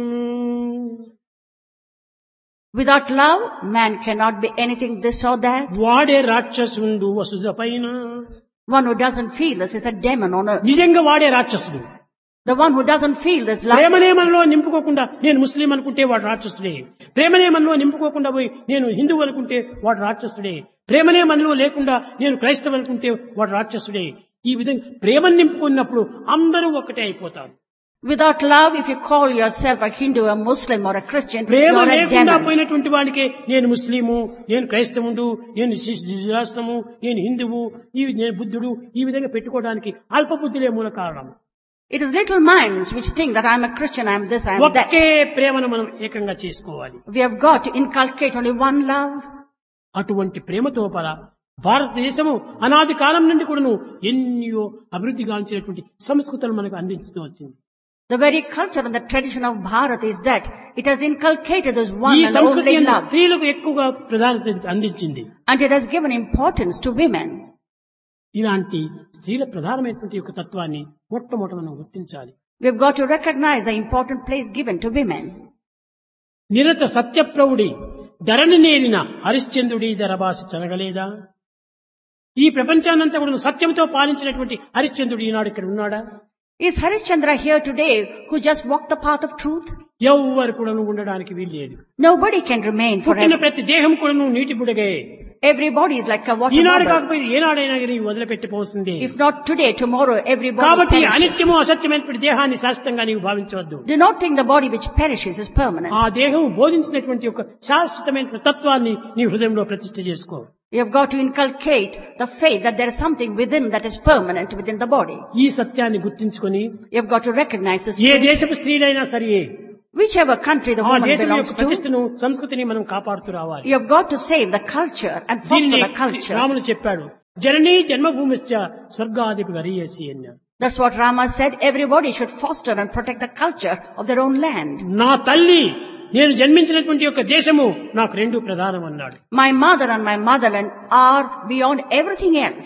Without love, man cannot be anything this or that. వాడే రాక్షసుండు వసుధ పైన. One who doesn't feel this is a demon on earth. నిజంగా వాడే రాక్షసుడు. The one who doesn't feel this love, ప్రేమనే మనలో నింపుకోకుండా నేను ముస్లిం అనుకుంటే వాడు రాక్షసుడే. ప్రేమనే మనలో నింపుకోకుండా పోయి నేను హిందువు అనుకుంటే వాడు రాక్షసుడే. ప్రేమనే మనలో లేకుండా నేను క్రైస్తవు అనుకుంటే వాడు రాక్షసుడే. ఈ విధంగా ప్రేమను నింపుకున్నప్పుడు అందరూ ఒకటే అయిపోతారు. without love, if you call yourself a Hindu, a Muslim or a Christian, Prema you're a లేకుండా demon. పోయినటువంటి వాడికే నేను ముస్లిము, నేను క్రైస్తవుడు, నేను శాస్త్రము, నేను హిందువు, నేను బుద్ధుడు, ఈ విధంగా పెట్టుకోవడానికి అల్పబుద్ధులే మూల కారణం. It is little minds which think that I'm a Christian, I'm this, I'm that. ఒకే ప్రేమను మనం ఏకంగా చేసుకోవాలి. We have got to inculcate only one love. అటువంటి ప్రేమతో పర భారతదేశము అనాది కాలం నుండి కూడాను ఎన్నో అభివృద్ధి గాంచినటువంటి సంస్కృతులు మనకు అందించుతూ వచ్చింది. The very culture and the tradition of Bharat is that it has inculcated this one ఈ and సంస్కృతి only love. స్త్రీలకు ఎక్కువగా ప్రాధాన్యత అందించింది. And it has given importance to women. ఇలాంటి స్త్రీల ప్రధానమైనటువంటి యొక్క తత్వాన్ని మొట్టమొదట మనం గుర్తించాలి. We've got to recognize the important place given to women. నిరత సత్యప్రౌఢి ధరణి నేరిన హరిశ్చంద్రుడి ధరబాసి చనగలేదా? ఈ ప్రపంచాన్నంతా కూడా సత్యంతో పాలించినటువంటి హరిశ్చంద్రుడు ఈనాడు ఇక్కడ ఉన్నాడా? Is Harishchandra here today who just walked the path of truth? ఎవ్వరు కూడా ఉండడానికి వీల్లేదు. Nobody can remain పుట్టిన forever. ప్రతి దేహం కూడా నీటి బుడగే. Everybody is like a water Eenadu bubble. కాకపోతే ఏనాడైనా కానీ వదిలిపెట్టిపోతుంది. If not today, tomorrow everybody కాబట్టి perishes. అనిత్యము అసత్యమైనటువంటి దేహాన్ని శాశ్వతంగా నీవు భావించవద్దు. Do not think the body which perishes is permanent. ఆ దేహం బోధించినటువంటి ఒక శాశ్వతమైన తత్వాన్ని నీ హృదయంలో ప్రతిష్ఠ చేసుకో. You have got to inculcate the faith that there is something within that is permanent within the body. ఈ సత్యాన్ని గుర్తించుకొని You have got to recognize this. ఏ దేశపు స్త్రీలైనా సరే Whichever country the ఆ woman దేశం belongs యొక్క to, ప్రతిష్టను సంస్కృతిని మనం కాపాడుతూ రావాలి. you have got to save the culture and foster దీన్ని the culture. రాముడు చెప్పాడు, జననీ జన్మభూమిశ్చ స్వర్గాదిపి గరీయసి అన్నాడు. That's what Rama said. Everybody should foster and protect the culture of their own land. నా తల్లి నేను జన్మించినటువంటి యొక్క దేశము నాకు రెండు ప్రధానం అన్నాడు. My mother and my motherland are beyond everything else.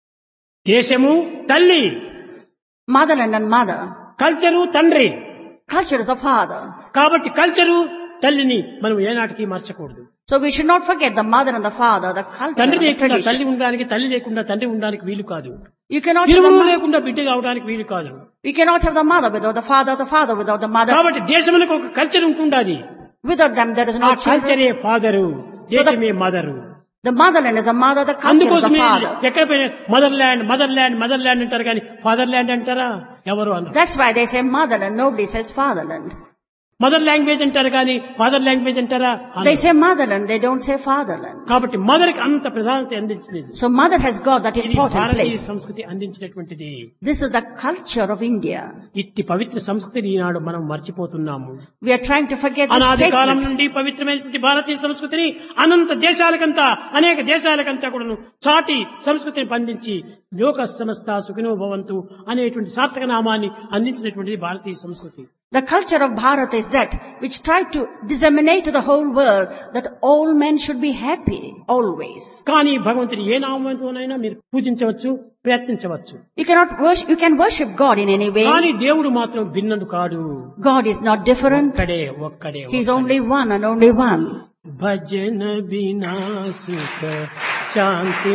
దేశము తల్లి, Motherland and mother. కల్చరు తండ్రి. Culture is a father. కాబట్టి కల్చరు తల్లిని మనం ఏనాటికి మర్చకూడదు. So we should not forget the mother and the father, the culture తండ్రి and the లేకుండా తల్లి tradition. ఉండడానికి, తల్లి లేకుండా తండ్రి ఉండడానికి వీలు కాదు. You cannot have ఇరువురు the లేకుండా బిడ్డ కావడానికి వీలు కాదు. you cannot have the mother without the father without the mother. కాబట్టి దేశమునకు ఒక culture ఉంటుండాది. Without them there is ఆ no children. కల్చరే ఫాదరు, దేశమే mother. The motherland is the mother, the culture is the అందుకోసమే father. ఎక్కడ పోయినా mother land mother land mother land అంటారు కానీ ఫాదర్ ల్యాండ్ అంటారా? ఎవరు అన్నారు? That's why they say motherland, nobody says fatherland. Mother language అంటారు కానీ ఫాదర్ లాంగ్వేజ్ అంటారా? They say motherland, they don't say fatherland. కాబట్టి మదర్ కి అంత ప్రాధాన్యత అందించినది. So mother has got that ఇది important భారతీయ place. సంస్కృతి అందించినటువంటిది. This is the culture of India. ఇట్టి పవిత్ర సంస్కృతిని ఈనాడు మనం మర్చిపోతున్నాము. We are trying to forget the అనాది కాలం sacred. నుండి పవిత్రమైనటువంటి భారతీయ సంస్కృతిని అనంత దేశాలకంతా, అనేక దేశాలకంతా కూడాను చాటి సంస్కృతిని పండించి లోక సమస్త సుఖినో భవంతు అనేటువంటి సార్థక నామాన్ని అందించినటువంటిది భారతీయ సంస్కృతి. The culture of Bharat is that which tried to disseminate to the whole world that all men should be happy always. కానీ భగవంతుని ఏ నామంతోనైనా మీరు పూజించవచ్చు, ప్రయత్నించవచ్చు. You can worship God in any way. కానీ దేవుడు మాత్రం భిన్నుడు కాడు. God is not different. ఒక్కడే He is only one and only one. భజన బినా సుఖ శాంతి